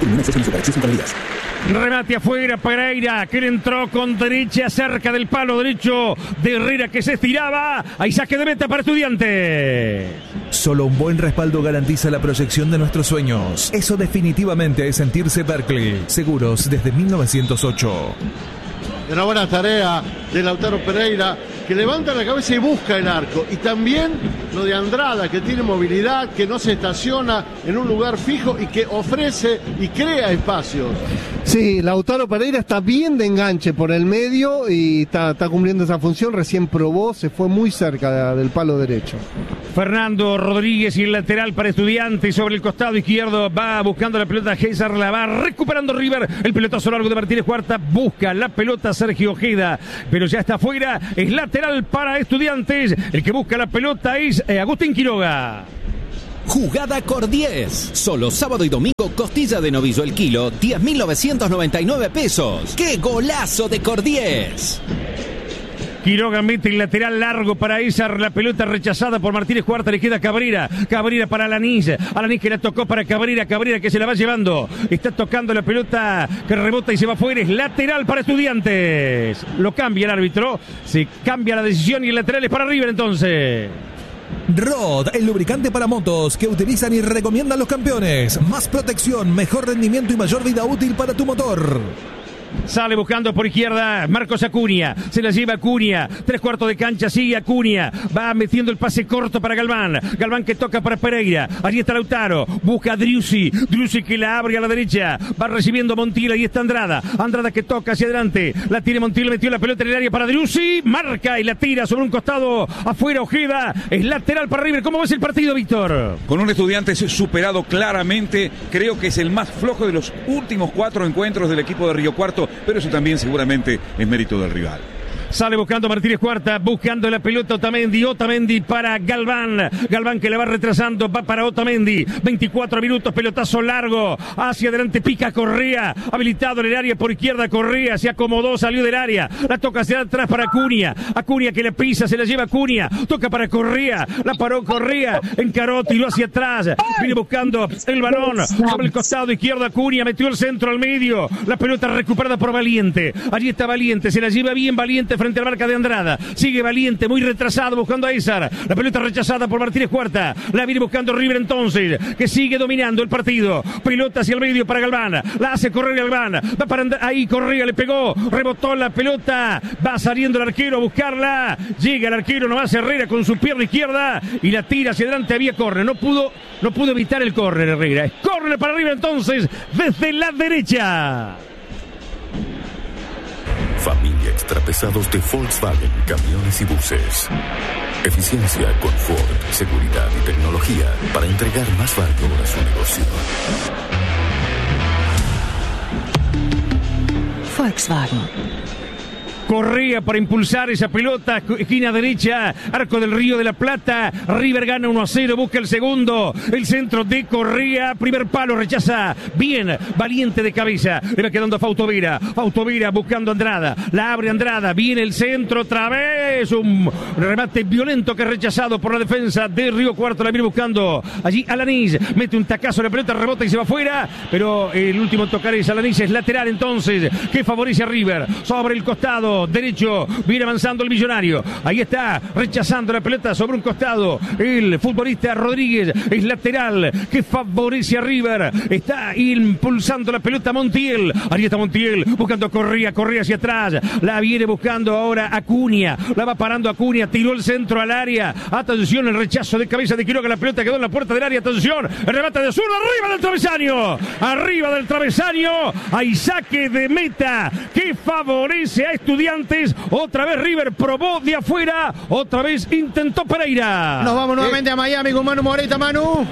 Remate afuera, Pereira, que le entró con derecha cerca del palo derecho de Herrera, que se estiraba. Hay saque de meta para Estudiantes. Solo un buen respaldo garantiza la proyección de nuestros sueños. Eso definitivamente es sentirse Berkeley. Seguros desde mil novecientos ocho. Una buena tarea de Lautaro Pereira, que levanta la cabeza y busca el arco. Y también lo de Andrada, que tiene movilidad, que no se estaciona en un lugar fijo y que ofrece y crea espacios. Sí, Lautaro Pereira está bien de enganche por el medio y está, está cumpliendo esa función. Recién probó, se fue muy cerca de, del palo derecho. Fernando Rodríguez y el lateral para Estudiantes sobre el costado izquierdo. Va buscando la pelota César, la va recuperando River. El pelotazo largo de Martínez Cuarta. Busca la pelota Sergio Ojeda, pero ya está afuera. Es lateral para Estudiantes. El que busca la pelota es eh, Agustín Quiroga. Jugada Cor diez. Solo sábado y domingo costilla de novillo el kilo, diez mil novecientos noventa y nueve pesos. ¡Qué golazo de Cor diez! Quiroga mete el lateral largo para Izar, la pelota rechazada por Martínez Cuarta, le queda Cabrera, Cabrera para Alanís, Alanís que la tocó para Cabrera, Cabrera que se la va llevando, está tocando la pelota que rebota y se va afuera, es lateral para Estudiantes, lo cambia el árbitro, se cambia la decisión y el lateral es para River entonces. Rod, el lubricante para motos que utilizan y recomiendan los campeones, más protección, mejor rendimiento y mayor vida útil para tu motor. Sale buscando por izquierda Marcos Acuña, se la lleva Acuña, tres cuartos de cancha, sigue Acuña, va metiendo el pase corto para Galván, Galván que toca para Pereira, allí está Lautaro, busca a Driussi, Driussi que la abre a la derecha, va recibiendo Montiel, ahí está Andrada, Andrada que toca hacia adelante, la tiene Montiel, metió la pelota en el área para Driussi, marca y la tira sobre un costado, afuera Ojeda, es lateral para River. ¿Cómo ves el partido, Víctor? Con un Estudiantes superado claramente, creo que es el más flojo de los últimos cuatro encuentros del equipo de Río Cuarto, pero eso también seguramente es mérito del rival. Sale buscando Martínez Cuarta, buscando la pelota Otamendi, Otamendi para Galván, Galván que la va retrasando, va para Otamendi, veinticuatro minutos, pelotazo largo, hacia adelante pica Correa, habilitado en el área por izquierda Correa, se acomodó, salió del área, la toca hacia atrás para Acuña, Acuña que la pisa, se la lleva Acuña, toca para Correa, la paró Correa, encaró, tiró hacia atrás, viene buscando el balón, sobre el costado izquierdo Acuña, metió el centro al medio, la pelota recuperada por Valiente, allí está Valiente, se la lleva bien Valiente frente a la marca de Andrada, sigue Valiente, muy retrasado, buscando a Izar, la pelota rechazada por Martínez Cuarta, la viene buscando River entonces, que sigue dominando el partido, pelota hacia el medio para Galván, la hace correr Galván, va para andar, ahí Correa le pegó, rebotó la pelota, va saliendo el arquero a buscarla, llega el arquero nomás Herrera con su pierna izquierda y la tira hacia adelante, había córner, no pudo, no pudo evitar el córner Herrera, es córner para River entonces, desde la derecha. Familia Extrapesados de Volkswagen, camiones y buses. Eficiencia, confort, seguridad y tecnología para entregar más valor a su negocio. Volkswagen. Correa para impulsar esa pelota, esquina derecha, Arco del Río de la Plata, River gana uno a cero, busca el segundo, el centro de Correa, primer palo, rechaza, bien, Valiente de cabeza, le va quedando a Fausto Vera, Fausto Vera buscando a Andrada, la abre Andrada, viene el centro otra vez, un remate violento que es rechazado por la defensa de Río Cuarto, la viene buscando allí Alanís, mete un tacazo, la pelota rebota y se va afuera, pero el último tocar es Alanís, es lateral entonces, que favorece a River, sobre el costado derecho, viene avanzando el millonario, ahí está, rechazando la pelota sobre un costado, el futbolista Rodríguez, es lateral, que favorece a River, está impulsando la pelota Montiel, ahí está Montiel, buscando Correa, Correa hacia atrás, la viene buscando ahora Acuña, la va parando Acuña, tiró el centro al área, atención, el rechazo de cabeza de Quiroga, la pelota quedó en la puerta del área, atención, el remate de zurdo, arriba del travesaño, arriba del travesaño, hay saque de meta, que favorece a Estudiantes. Otra vez River probó de afuera, otra vez intentó Pereira. Nos vamos nuevamente a Miami con Manu Moreta, Manu.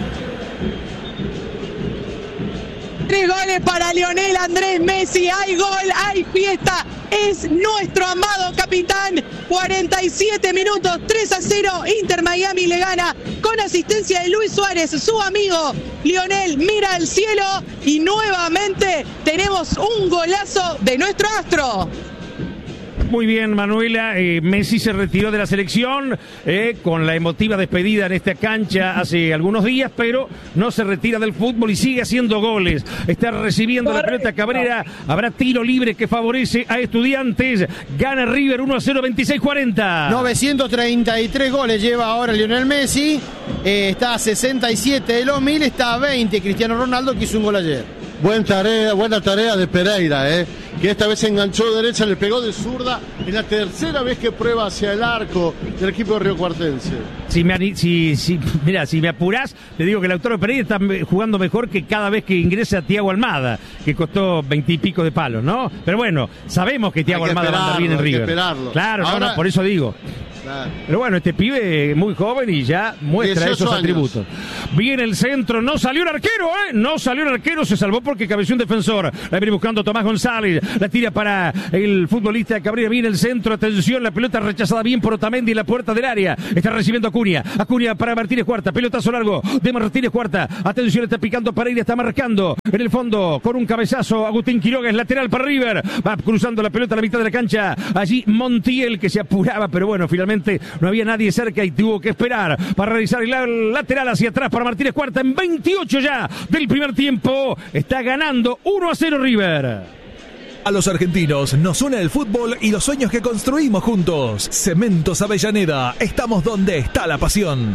Tres goles para Lionel Andrés Messi, hay gol, hay fiesta, es nuestro amado capitán, cuarenta y siete minutos, tres a cero, Inter Miami le gana con asistencia de Luis Suárez, su amigo Lionel mira al cielo y nuevamente tenemos un golazo de nuestro astro. Muy bien, Manuela. Eh, Messi se retiró de la selección eh, con la emotiva despedida en esta cancha hace algunos días, pero no se retira del fútbol y sigue haciendo goles. Está recibiendo Correcto. la pelota Cabrera. Habrá tiro libre que favorece a Estudiantes. Gana River uno a cero, veintiséis cuarenta. novecientos treinta y tres goles lleva ahora Lionel Messi. Eh, está a sesenta y siete de los mil, está a veinte Cristiano Ronaldo, que hizo un gol ayer. Buen tarea, buena tarea de Pereira, eh, que esta vez enganchó derecha, le pegó de zurda. Es la tercera vez que prueba hacia el arco del equipo de Río Cuartense. Si me, si, si, mira, si me apurás, te digo que Lautaro Pereira está jugando mejor que cada vez que ingresa Thiago Almada, que costó veintipico de palos, ¿no? Pero bueno, sabemos que Thiago Almada va a andar bien en River. Claro, Ahora, no, no, por eso digo. Claro. Pero bueno, este pibe muy joven y ya muestra esos años. atributos. Viene el centro, no salió el arquero, ¿eh? No salió el arquero, se salvó porque cabeció un defensor. La viene buscando Tomás González, la tira para el futbolista Cabrera. Viene el centro, atención, la pelota rechazada bien por Otamendi en la puerta del área. Está recibiendo Acuña, Acuña para Martínez Cuarta, pelotazo largo de Martínez Cuarta. Atención, está picando Pereira, está marcando en el fondo con un cabezazo. Agustín Quiroga es lateral para River. Va cruzando la pelota a la mitad de la cancha. Allí Montiel, que se apuraba, pero bueno, finalmente no había nadie cerca y tuvo que esperar para realizar el lateral hacia atrás para Martínez Cuarta en veintiocho ya del primer tiempo. Está ganando uno a cero River. A los argentinos nos une el fútbol y los sueños que construimos juntos. Cementos Avellaneda, estamos donde está la pasión.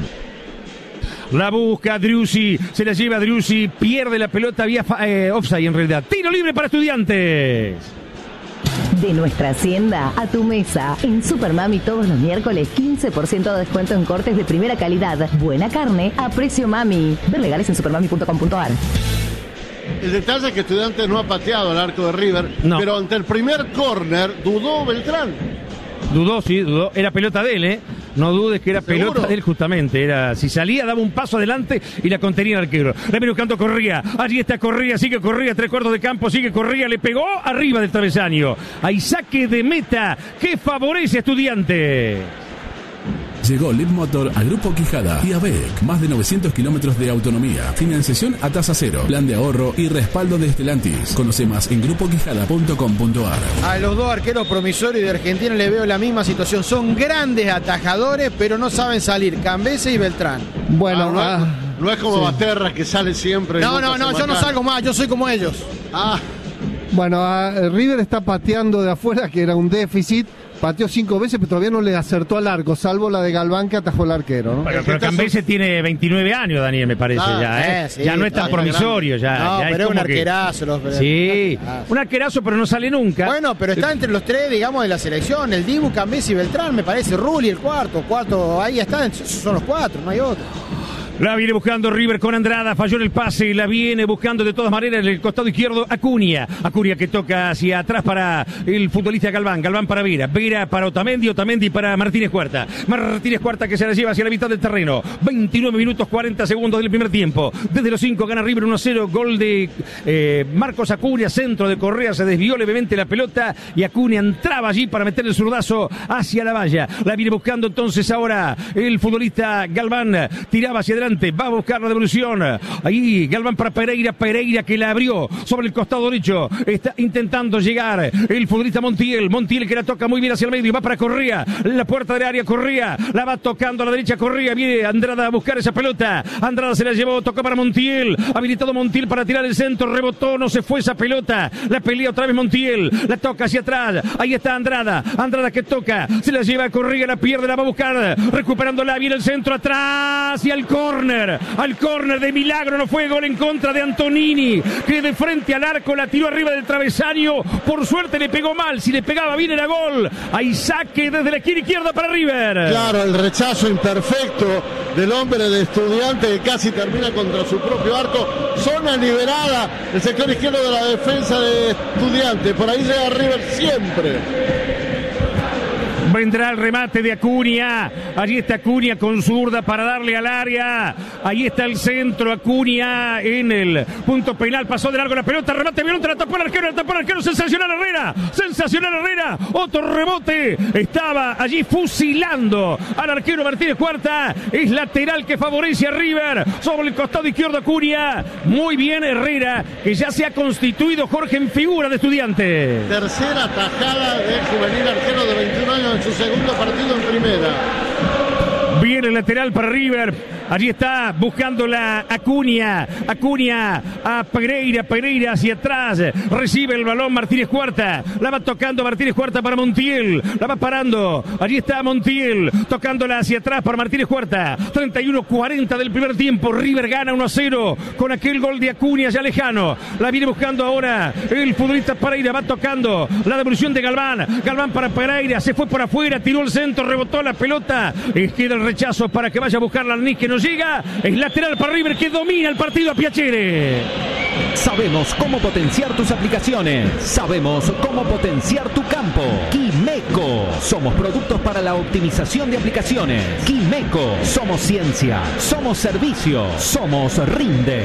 La busca Driussi, se la lleva Driussi, pierde la pelota, vía eh, offside en realidad. Tiro libre para Estudiantes. De nuestra hacienda a tu mesa. En Supermami todos los miércoles quince por ciento de descuento en cortes de primera calidad. Buena carne a precio mami. Ver legales en supermami punto com punto ar. El detalle es que Estudiantes no ha pateado al arco de River, no. Pero ante el primer córner dudó Beltrán. Dudó, sí, dudó. Era pelota de él, ¿eh? No dudes que era ¿Seguro? pelota de él justamente. Era, si salía, daba un paso adelante y la contenía el arquero. Le viene buscando Corría. Allí está Corría, sigue Corría, tres cuartos de campo, sigue Corría, le pegó arriba del travesaño. Hay saque de meta que favorece a Estudiantes. Llegó Lead Motor a Grupo Quijada y a B E C. Más de novecientos kilómetros de autonomía. Financiación a tasa cero. Plan de ahorro y respaldo de Stellantis. Conoce más en grupo quijada punto com punto ar. A los dos arqueros promisorios de Argentina le veo la misma situación. Son grandes atajadores, pero no saben salir. Cambese y Beltrán. Bueno, ah, no, ah, es, no es como sí. Basterra que sale siempre. No, no, no, yo no salgo más. Yo soy como ellos. Ah. Bueno, a River está pateando de afuera, que era un déficit. Pateó cinco veces, pero todavía no le acertó al arco, salvo la de Galván que atajó el arquero, ¿no? Bueno, pero Cambese tiene veintinueve años, Daniel, me parece, ah, ya, ¿eh? Eh, sí, ya no es tan promisorio, ya. No, ya pero es un arquerazo. Que... Los... Sí, un arquerazo. un arquerazo, pero no sale nunca. Bueno, pero está entre los tres, digamos, de la selección, el Dibu, Cambese y Beltrán, me parece, Rulli el cuarto, cuarto, ahí están, son los cuatro, no hay otro. La viene buscando River con Andrada, falló en el pase y la viene buscando de todas maneras en el costado izquierdo Acuña. Acuña que toca hacia atrás para el futbolista Galván, Galván para Vera, Vera para Otamendi, Otamendi para Martínez Cuarta. Martínez Cuarta que se la lleva hacia la mitad del terreno. veintinueve minutos cuarenta segundos del primer tiempo. Desde los cinco gana River uno a cero, gol de eh, Marcos Acuña, centro de Correa, se desvió levemente la pelota y Acuña entraba allí para meter el zurdazo hacia la valla. La viene buscando entonces ahora el futbolista Galván, tiraba hacia adelante. Va a buscar la devolución. Ahí Galván para Pereira. Pereira que la abrió sobre el costado derecho. Está intentando llegar el futbolista Montiel. Montiel que la toca muy bien hacia el medio. Va para Correa. La puerta del área. Correa. La va tocando a la derecha. Correa. Viene Andrada a buscar esa pelota. Andrada se la llevó. Tocó para Montiel. Habilitado Montiel para tirar el centro. Rebotó. No se fue esa pelota. La pelea otra vez Montiel. La toca hacia atrás. Ahí está Andrada. Andrada que toca. Se la lleva a Correa. La pierde. La va a buscar. Recuperándola. Viene el centro atrás. Y al córner. Al córner de milagro, no fue gol en contra de Antonini, que de frente al arco la tiró arriba del travesaño. Por suerte le pegó mal, si le pegaba bien era gol. Hay saque desde la esquina izquierda para River. Claro, el rechazo imperfecto del hombre de Estudiantes que casi termina contra su propio arco. Zona liberada, el sector izquierdo de la defensa de Estudiantes. Por ahí llega River siempre. Vendrá el remate de Acuña. Allí está Acuña con zurda para darle al área. Ahí está el centro. Acuña en el punto penal. Pasó de largo la pelota. Remate violento. La tapó el arquero. La tapó el arquero. Sensacional Herrera. Sensacional Herrera. Otro rebote. Estaba allí fusilando al arquero Martínez Cuarta. Es lateral que favorece a River. Sobre el costado izquierdo Acuña. Muy bien Herrera, que ya se ha constituido, Jorge, en figura de Estudiante. Tercera tajada del juvenil arquero de veintiún años en su segundo partido en primera. Viene el lateral para River. Allí está buscando la Acuña. Acuña a Pereira. Pereira hacia atrás. Recibe el balón Martínez Cuarta. La va tocando Martínez Cuarta para Montiel. La va parando. Allí está Montiel. Tocándola hacia atrás para Martínez Cuarta. treinta y uno cuarenta del primer tiempo. River gana uno a cero con aquel gol de Acuña ya lejano. La viene buscando ahora el futbolista Pereira. Va tocando la devolución de Galván. Galván para Pereira. Se fue por afuera. Tiró el centro. Rebotó la pelota. Y queda el rechazo para que vaya a buscar la Arniz, que no llega. Es lateral para River, que domina el partido a Piacere. Sabemos cómo potenciar tus aplicaciones. Sabemos cómo potenciar tu campo. Quimeco. Somos productos para la optimización de aplicaciones. Quimeco. Somos ciencia. Somos servicio. Somos Rinde.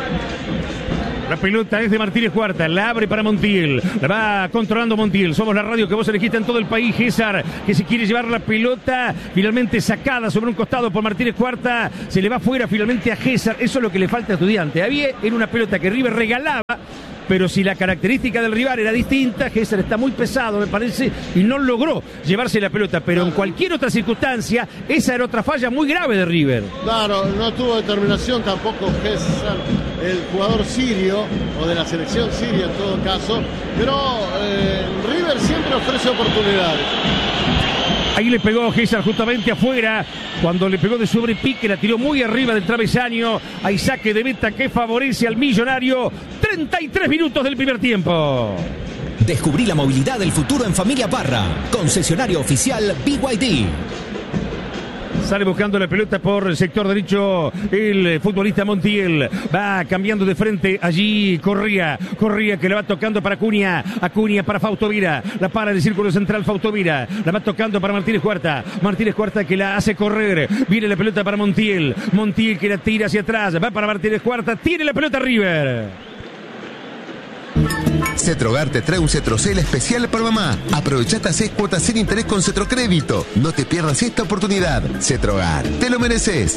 La pelota es de Martínez Cuarta, la abre para Montiel, la va controlando Montiel. Somos la radio que vos elegiste en todo el país. César, que se quiere llevar la pelota, finalmente sacada sobre un costado por Martínez Cuarta, se le va fuera finalmente a César. Eso es lo que le falta a Estudiante. Había en una pelota que River regalaba, pero si la característica del rival era distinta, César está muy pesado, me parece, y no logró llevarse la pelota. Pero en cualquier otra circunstancia, esa era otra falla muy grave de River. Claro, no tuvo determinación tampoco César, el jugador sirio, o de la selección siria en todo caso, pero eh, River siempre ofrece oportunidades. Ahí le pegó César justamente afuera, cuando le pegó de sobrepique, la tiró muy arriba del travesaño. Hay saque de meta que favorece al Millonario. treinta y tres minutos del primer tiempo. Descubrí la movilidad del futuro en Familia Parra. Concesionario oficial B Y D. Sale buscando la pelota por el sector derecho el futbolista Montiel. Va cambiando de frente allí Correa. Correa que la va tocando para Acuña. Acuña para Fausto Vira. La para en el círculo central Fausto Vira. La va tocando para Martínez Cuarta. Martínez Cuarta que la hace correr. Viene la pelota para Montiel. Montiel que la tira hacia atrás. Va para Martínez Cuarta. Tiene la pelota River. Cetrogar te trae un Cetrocel especial para mamá. Aprovechate a seis cuotas sin interés con Cetrocrédito. No te pierdas esta oportunidad. Cetrogar, te lo mereces.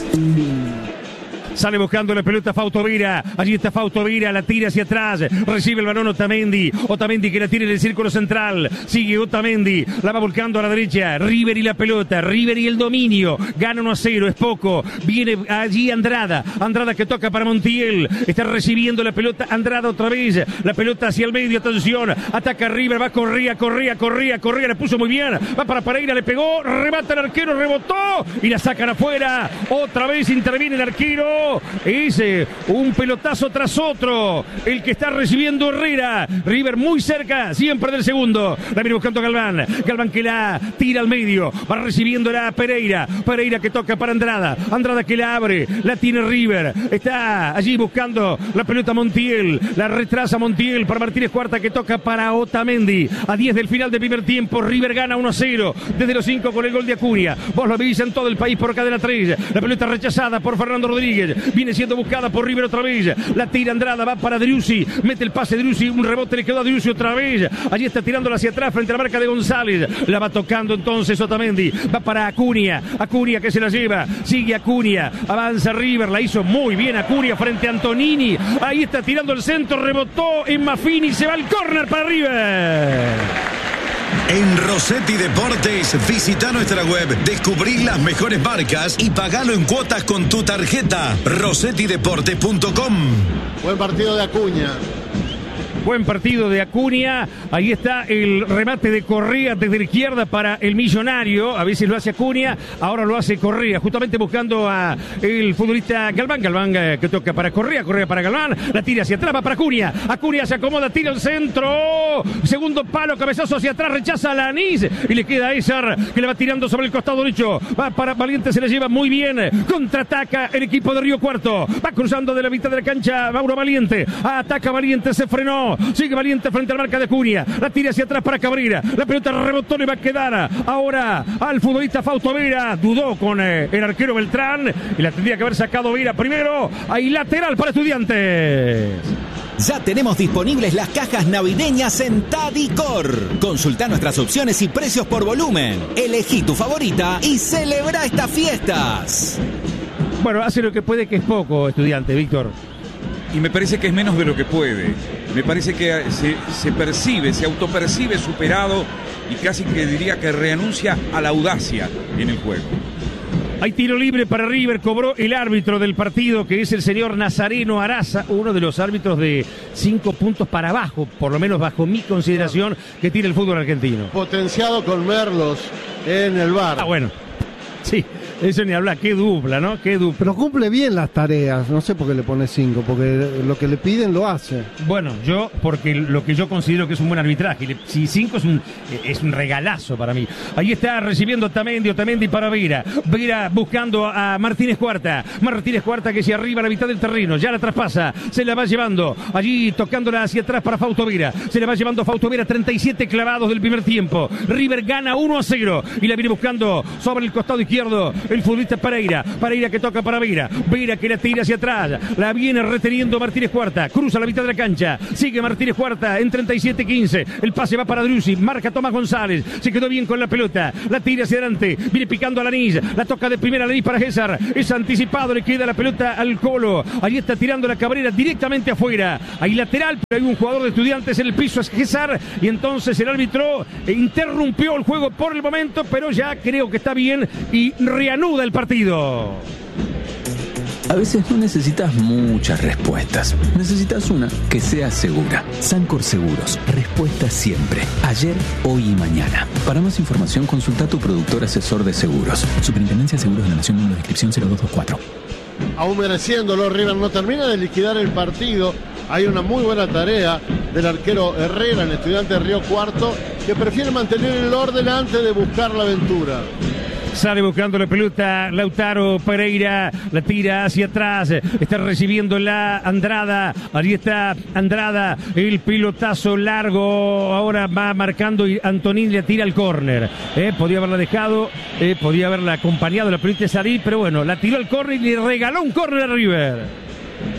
Sale buscando la pelota Fausto Vira. Allí está Fausto Vira, la tira hacia atrás. Recibe el balón Otamendi. Otamendi que la tira en el círculo central. Sigue Otamendi. La va volcando a la derecha. River y la pelota. River y el dominio. Gana uno a cero, es poco. Viene allí Andrada. Andrada que toca para Montiel. Está recibiendo la pelota Andrada otra vez. La pelota hacia el medio. Atención. Ataca River. Va Correa, Correa, Correa, Correa. La puso muy bien. Va para Pereira. Le pegó. Remata el arquero. Rebotó. Y la sacan afuera. Otra vez interviene el arquero. Es un pelotazo tras otro el que está recibiendo Herrera. River muy cerca siempre del segundo. La viene buscando Galván. Galván que la tira al medio. Va recibiendo la Pereira. Pereira que toca para Andrada. Andrada que la abre. La tiene River. Está allí buscando la pelota Montiel. La retrasa Montiel para Martínez Cuarta que toca para Otamendi. A diez del final del primer tiempo. River gana uno a cero. Desde los cinco con el gol de Acuña. Vos lo veis en todo el país por Cadena tres. La pelota rechazada por Fernando Rodríguez. Viene siendo buscada por River otra vez. La tira Andrada, va para Driussi. Mete el pase Driussi, un rebote le quedó a Driussi otra vez. Allí está tirándola hacia atrás frente a la marca de González. La va tocando entonces Otamendi. Va para Acuña. Acuña que se la lleva. Sigue Acuña. Avanza River. La hizo muy bien Acuña frente a Antonini. Ahí está tirando el centro. Rebotó en Maffini. Se va el córner para River. En Rossetti Deportes, visita nuestra web, descubrí las mejores marcas y pagalo en cuotas con tu tarjeta. rossetti deportes punto com. Buen partido de Acuña. Buen partido de Acuña. Ahí está el remate de Correa desde la izquierda para el Millonario. A veces lo hace Acuña, ahora lo hace Correa. Justamente buscando a el futbolista Galván. Galván eh, que toca para Correa. Correa para Galván. La tira hacia atrás, va para Acuña. Acuña se acomoda, tira el centro. Segundo palo, cabezazo hacia atrás. Rechaza a Lanís. Y le queda a Esar que le va tirando sobre el costado derecho. Va para Valiente, se le lleva muy bien. Contraataca el equipo de Río Cuarto. Va cruzando de la mitad de la cancha Mauro Valiente. Ataca Valiente, se frenó. Terreno. Sigue Valiente frente a la marca de Acuña. La tira hacia atrás para Cabrera. La pelota rebotó, le va a quedar ahora al futbolista Fausto Vera. Dudó con eh, el arquero Beltrán y la tendría que haber sacado Vera primero. Hay lateral para Estudiantes. Ya tenemos disponibles las cajas navideñas en Tadicor. Consulta nuestras opciones y precios por volumen. Elegí tu favorita y celebra estas fiestas. Bueno, hace lo que puede, que es poco, Estudiante, Víctor. Y me parece que es menos de lo que puede. Me parece que se, se percibe, se autopercibe superado y casi que diría que reanuncia a la audacia en el juego. Hay tiro libre para River, cobró el árbitro del partido, que es el señor Nazareno Araza, uno de los árbitros de cinco puntos para abajo, por lo menos bajo mi consideración, que tiene el fútbol argentino. Potenciado con Merlos en el V A R. Ah, bueno, sí. Eso ni habla, qué dupla, ¿no? Qué dupla. Pero cumple bien las tareas, no sé por qué le pone cinco, porque lo que le piden lo hace. Bueno, yo, porque lo que yo considero que es un buen arbitraje, si cinco es un, es un regalazo para mí. Ahí está recibiendo Otamendi, Otamendi para Vera. Vera buscando a Martínez Cuarta. Martínez Cuarta que se arriba a la mitad del terreno, ya la traspasa, se la va llevando, allí tocándola hacia atrás para Fausto Vera. Se la va llevando Fausto Vera, treinta y siete clavados del primer tiempo. River gana uno a cero y la viene buscando sobre el costado izquierdo el futbolista Pereira, Pereira que toca para Vera, Vera que la tira hacia atrás, la viene reteniendo Martínez Cuarta, cruza la mitad de la cancha, sigue Martínez Cuarta en treinta y siete quince, el pase va para Drussi, marca Tomás González, se quedó bien con la pelota, la tira hacia adelante, viene picando a Lanís, la toca de primera Lanís para César, es anticipado, le queda la pelota al Colo, ahí está tirando la Cabrera directamente afuera, hay lateral, pero hay un jugador de Estudiantes en el piso, es César, y entonces el árbitro interrumpió el juego por el momento, pero ya creo que está bien y reanuda el partido. A veces no necesitas muchas respuestas. Necesitas una que sea segura. Sancor Seguros. Respuesta siempre. Ayer, hoy y mañana. Para más información, consulta a tu productor asesor de seguros. Superintendencia de Seguros de la Nación, número de inscripción cero dos dos cuatro. Aún mereciéndolo, River no termina de liquidar el partido. Hay una muy buena tarea del arquero Herrera, el Estudiante de Río Cuarto, que prefiere mantener el orden antes de buscar la aventura. Sale buscando la pelota Lautaro Pereira, la tira hacia atrás, está recibiendo la Andrada, ahí está Andrada, el pelotazo largo, ahora va marcando y Antonín le tira al córner, eh, podía haberla dejado, eh, podía haberla acompañado la pelota de Sarí, pero bueno, la tiró al córner y le regaló un córner a River.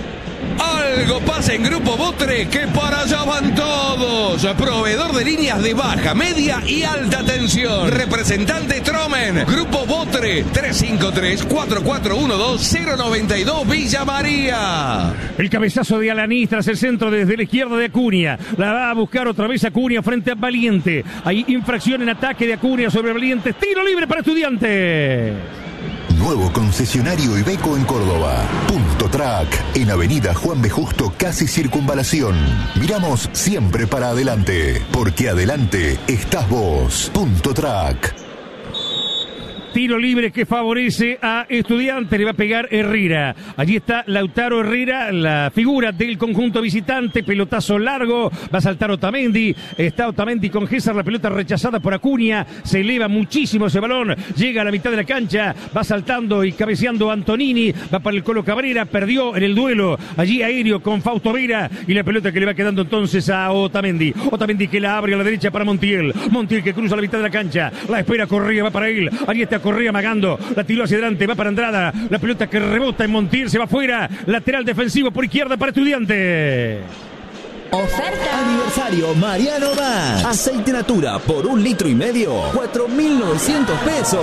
Algo pasa en Grupo Botre, que para allá van todos. Proveedor de líneas de baja, media y alta tensión. Representante Tromen. Grupo Botre, tres cinco tres, cuatro cuatro uno dos, cero nueve dos, Villa María. El cabezazo de Alanis tras el centro desde la izquierda de Acuña. La va a buscar otra vez Acuña frente a Valiente. Hay infracción en ataque de Acuña sobre Valiente. Tiro libre para Estudiantes. Nuevo concesionario Iveco en Córdoba. Punto Track, en Avenida Juan B. Justo, casi Circunvalación. Miramos siempre para adelante, porque adelante estás vos. Punto Track. Tiro libre que favorece a Estudiantes, le va a pegar Herrera. Allí está Lautaro Herrera, la figura del conjunto visitante, pelotazo largo, va a saltar Otamendi, está Otamendi con César, la pelota rechazada por Acuña, se eleva muchísimo ese balón, llega a la mitad de la cancha, va saltando y cabeceando Antonini, va para el Colo Cabrera, perdió en el duelo, allí aéreo con Fausto Vera, y la pelota que le va quedando entonces a Otamendi, Otamendi que la abre a la derecha para Montiel, Montiel que cruza la mitad de la cancha, la espera Correa, va para él, allí está Correa amagando, la tiró hacia adelante, va para Andrada, la pelota que rebota en Montiel, se va afuera, lateral defensivo por izquierda para Estudiantes. Oferta. Aniversario Mariano Más. Aceite Natura por un litro y medio, cuatro mil novecientos pesos.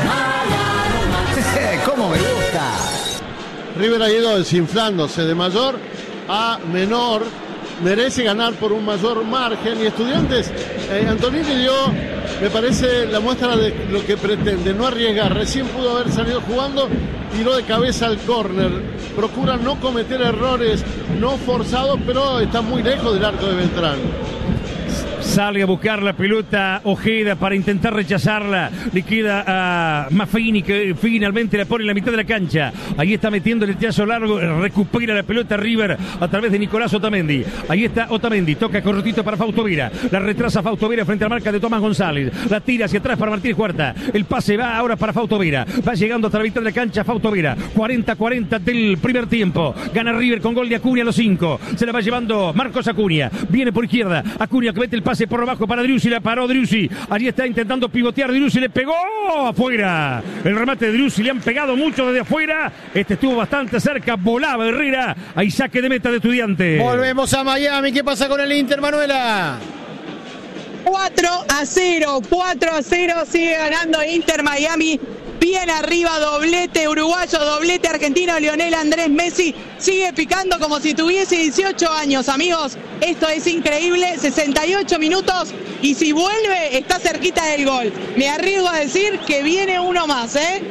¿Cómo me gusta? River ha ido desinflándose de mayor a menor, merece ganar por un mayor margen y Estudiantes, eh, Antonini dio, me parece, la muestra de lo que pretende, no arriesgar, recién pudo haber salido jugando, tiró de cabeza al córner, procura no cometer errores no forzados, pero está muy lejos del arco de Beltrán. Sale a buscar la pelota Ojeda para intentar rechazarla. Le queda a Maffini, que finalmente la pone en la mitad de la cancha. Ahí está metiendo el teazo largo. Recupera la pelota River a través de Nicolás Otamendi. Ahí está Otamendi. Toca cortito para Fausto Vera. La retrasa Fausto Vera frente a la marca de Tomás González. La tira hacia atrás para Martínez Huerta. El pase va ahora para Fausto Vera. Va llegando hasta la mitad de la cancha Fausto Vera. cuarenta cuarenta del primer tiempo. Gana River con gol de Acuña a los cinco. Se la va llevando Marcos Acuña. Viene por izquierda. Acuña que mete el pase por abajo para Driussi, la paró Driussi, allí está intentando pivotear Driussi, le pegó afuera, el remate de Driussi, le han pegado mucho desde afuera, este estuvo bastante cerca, volaba Herrera, ahí saque de meta de Estudiantes. Volvemos a Miami, ¿qué pasa con el Inter, Manuela? cuatro a cero, cuatro a cero, sigue ganando Inter Miami. Bien arriba, doblete uruguayo, doblete argentino, Lionel Andrés Messi sigue picando como si tuviese dieciocho años, amigos. Esto es increíble, sesenta y ocho minutos y si vuelve está cerquita del gol. Me arriesgo a decir que viene uno más, ¿eh?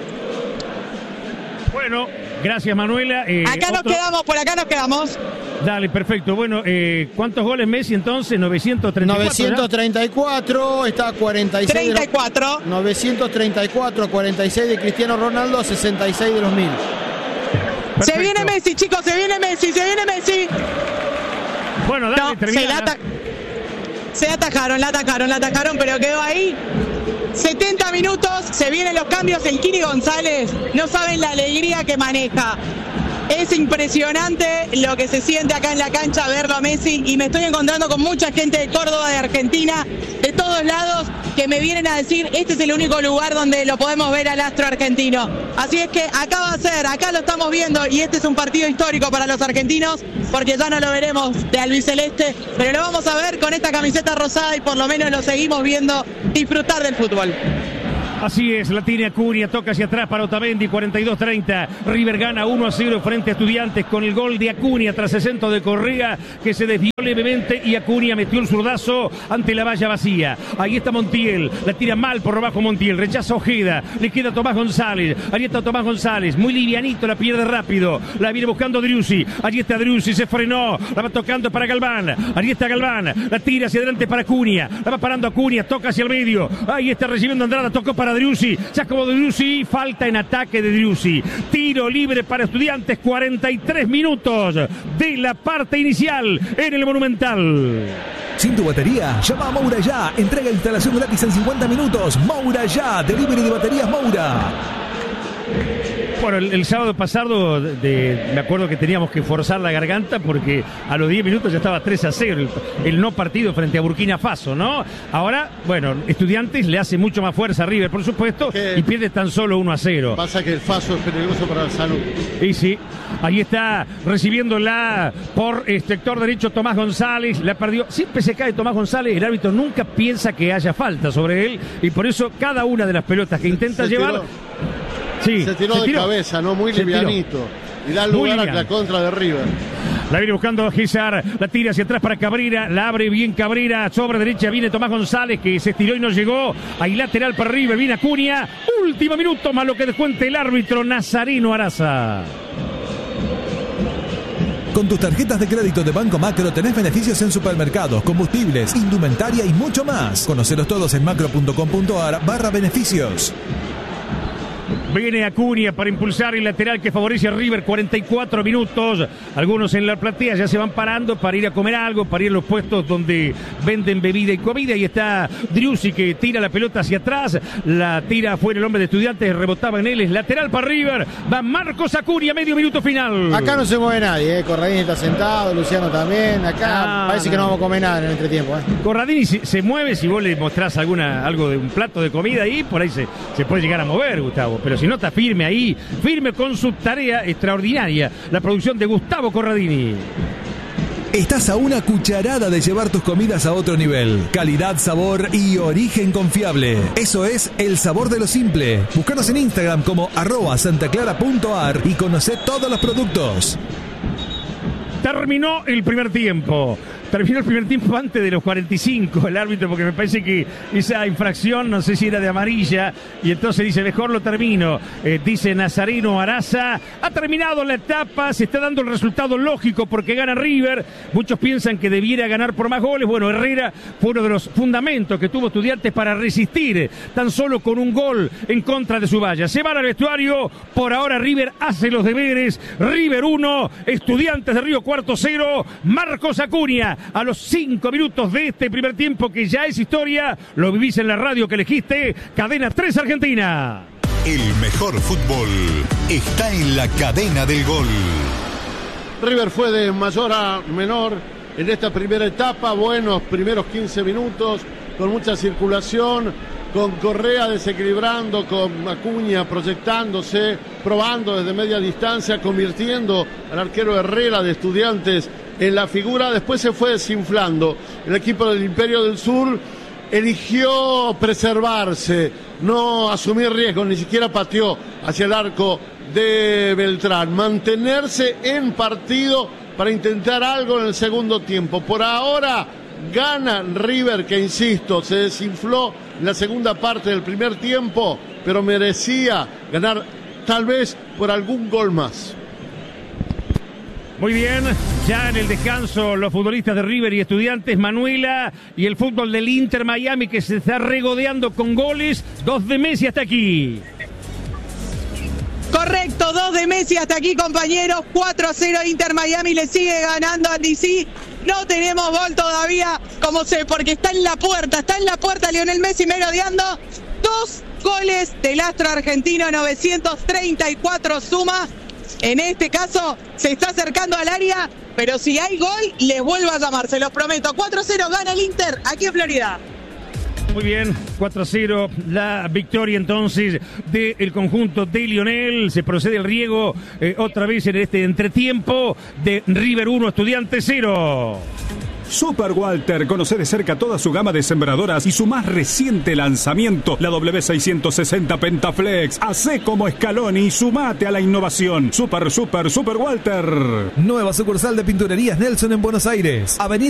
Bueno, gracias Manuela. Eh, acá otro... nos quedamos, por acá nos quedamos. Dale, perfecto. Bueno, eh, ¿cuántos goles Messi entonces? novecientos treinta y cuatro. novecientos treinta y cuatro, está a cuarenta y seis. treinta y cuatro. De los, novecientos treinta y cuatro, cuarenta y seis de Cristiano Ronaldo, a sesenta y seis de los mil. Perfecto. Se viene Messi, chicos, se viene Messi, se viene Messi. Bueno, dale, no, termina. Se, la ata- se atajaron, la atacaron, la atacaron, pero quedó ahí. setenta minutos, se vienen los cambios. El Kiri González, no saben la alegría que maneja. Es impresionante lo que se siente acá en la cancha verlo a Messi y me estoy encontrando con mucha gente de Córdoba, de Argentina, de todos lados, que me vienen a decir este es el único lugar donde lo podemos ver al astro argentino. Así es que acá va a ser, acá lo estamos viendo y este es un partido histórico para los argentinos porque ya no lo veremos de albiceleste, pero lo vamos a ver con esta camiseta rosada y por lo menos lo seguimos viendo disfrutar del fútbol. Así es, la tiene Acuña, toca hacia atrás para Otamendi, cuarenta y dos treinta. River gana uno a cero frente a Estudiantes con el gol de Acuña tras el centro de Correa que se desvió levemente y Acuña metió el zurdazo ante la valla vacía. Ahí está Montiel, la tira mal por abajo Montiel, rechaza Ojeda, le queda Tomás González, ahí está Tomás González, muy livianito, la pierde rápido, la viene buscando Driussi, allí está Driussi, se frenó, la va tocando para Galván, allí está Galván, la tira hacia adelante para Acuña, la va parando Acuña, toca hacia el medio, ahí está recibiendo Andrada, tocó para Driussi, se acomodó Driussi, falta en ataque de Driussi, tiro libre para Estudiantes, cuarenta y tres minutos de la parte inicial en el Monumental. Sin tu batería, llama a Moura Ya, entrega e instalación gratis en cincuenta minutos. Moura Ya, delivery de baterías Moura. Bueno, el, el sábado pasado de, de, me acuerdo que teníamos que forzar la garganta porque a los diez minutos ya estaba tres a cero el, el no partido frente a Burkina Faso, ¿no? Ahora, bueno, Estudiantes le hace mucho más fuerza a River, por supuesto, ¿qué? Y pierde tan solo uno a cero. Pasa que el Faso es peligroso para la salud. Y sí, ahí está recibiéndola por el sector derecho Tomás González, la perdió, siempre se cae Tomás González, el árbitro nunca piensa que haya falta sobre él y por eso cada una de las pelotas que intenta se llevar... Tiró. Sí, se tiró se de tiró. cabeza, ¿no? Muy se livianito. Tiró. Y da lugar a la contra de River. La viene buscando Gizar, la tira hacia atrás para Cabrera, la abre bien Cabrera, sobre derecha viene Tomás González que se estiró y no llegó, ahí lateral para River, viene Acuña, último minuto más lo que descuente el árbitro Nazareno Araza. Con tus tarjetas de crédito de Banco Macro tenés beneficios en supermercados, combustibles, indumentaria y mucho más. Conocelos todos en macro.com.ar barra beneficios. Viene Acuña para impulsar el lateral que favorece a River, cuarenta y cuatro minutos. Algunos en la platea ya se van parando para ir a comer algo, para ir a los puestos donde venden bebida y comida. Y está Driussi que tira la pelota hacia atrás, la tira afuera el hombre de Estudiantes, rebotaba en él, es lateral para River. Va Marcos Acuña, medio minuto final. Acá no se mueve nadie, ¿eh? Corradini está sentado, Luciano también. Acá ah, parece no. que no vamos a comer nada en el entretiempo. ¿eh? Corradini se, se mueve si vos le mostrás alguna, algo de un plato de comida ahí, por ahí se, se puede llegar a mover, Gustavo. Pero si no está firme ahí, firme con su tarea extraordinaria, la producción de Gustavo Corradini. Estás a una cucharada de llevar tus comidas a otro nivel. Calidad, sabor y origen confiable. Eso es el sabor de lo simple. Búscanos en Instagram como arroba santaclara.ar y conoce todos los productos. Terminó el primer tiempo. Terminó el primer tiempo antes de los cuarenta y cinco el árbitro, porque me parece que esa infracción, no sé si era de amarilla, y entonces dice, mejor lo termino. Eh, dice Nazareno Araza, ha terminado la etapa, se está dando el resultado lógico porque gana River. Muchos piensan que debiera ganar por más goles. Bueno, Herrera fue uno de los fundamentos que tuvo Estudiantes para resistir tan solo con un gol en contra de su valla. Se van al vestuario, por ahora River hace los deberes. River uno, Estudiantes de Río Cuarto cero, Marcos Acuña. A los cinco minutos de este primer tiempo, que ya es historia, lo vivís en la radio que elegiste, Cadena tres Argentina. El mejor fútbol está en la cadena del gol. River fue de mayor a menor en esta primera etapa, buenos primeros quince minutos, con mucha circulación, con Correa desequilibrando, con Acuña proyectándose, probando desde media distancia, convirtiendo al arquero Herrera de Estudiantes en la figura. Después se fue desinflando. El equipo del Imperio del Sur eligió preservarse, no asumir riesgos, ni siquiera pateó hacia el arco de Beltrán, mantenerse en partido para intentar algo en el segundo tiempo. Por ahora gana River, que insisto, se desinfló en la segunda parte del primer tiempo, pero merecía ganar tal vez por algún gol más. Muy bien, ya en el descanso los futbolistas de River y Estudiantes, Manuela, y el fútbol del Inter Miami, que se está regodeando con goles. Dos de Messi hasta aquí. Correcto, dos de Messi hasta aquí, compañeros. cuatro a cero Inter Miami, le sigue ganando al D C. No tenemos gol todavía, como sé, porque está en la puerta, está en la puerta Lionel Messi merodeando. Dos goles del astro argentino, novecientos treinta y cuatro suma. En este caso se está acercando al área, pero si hay gol, les vuelvo a llamar, se los prometo. cuatro a cero gana el Inter aquí en Florida. Muy bien, cuatro a cero la victoria entonces del conjunto de Lionel. Se procede el riego eh, otra vez en este entretiempo de River uno, Estudiantes cero. Super Walter, conoce de cerca toda su gama de sembradoras y su más reciente lanzamiento, la W seiscientos sesenta Pentaflex. Hacé como Scaloni y sumate a la innovación. Super, super, Super Walter. Nueva sucursal de Pinturerías Nelson en Buenos Aires. Avenida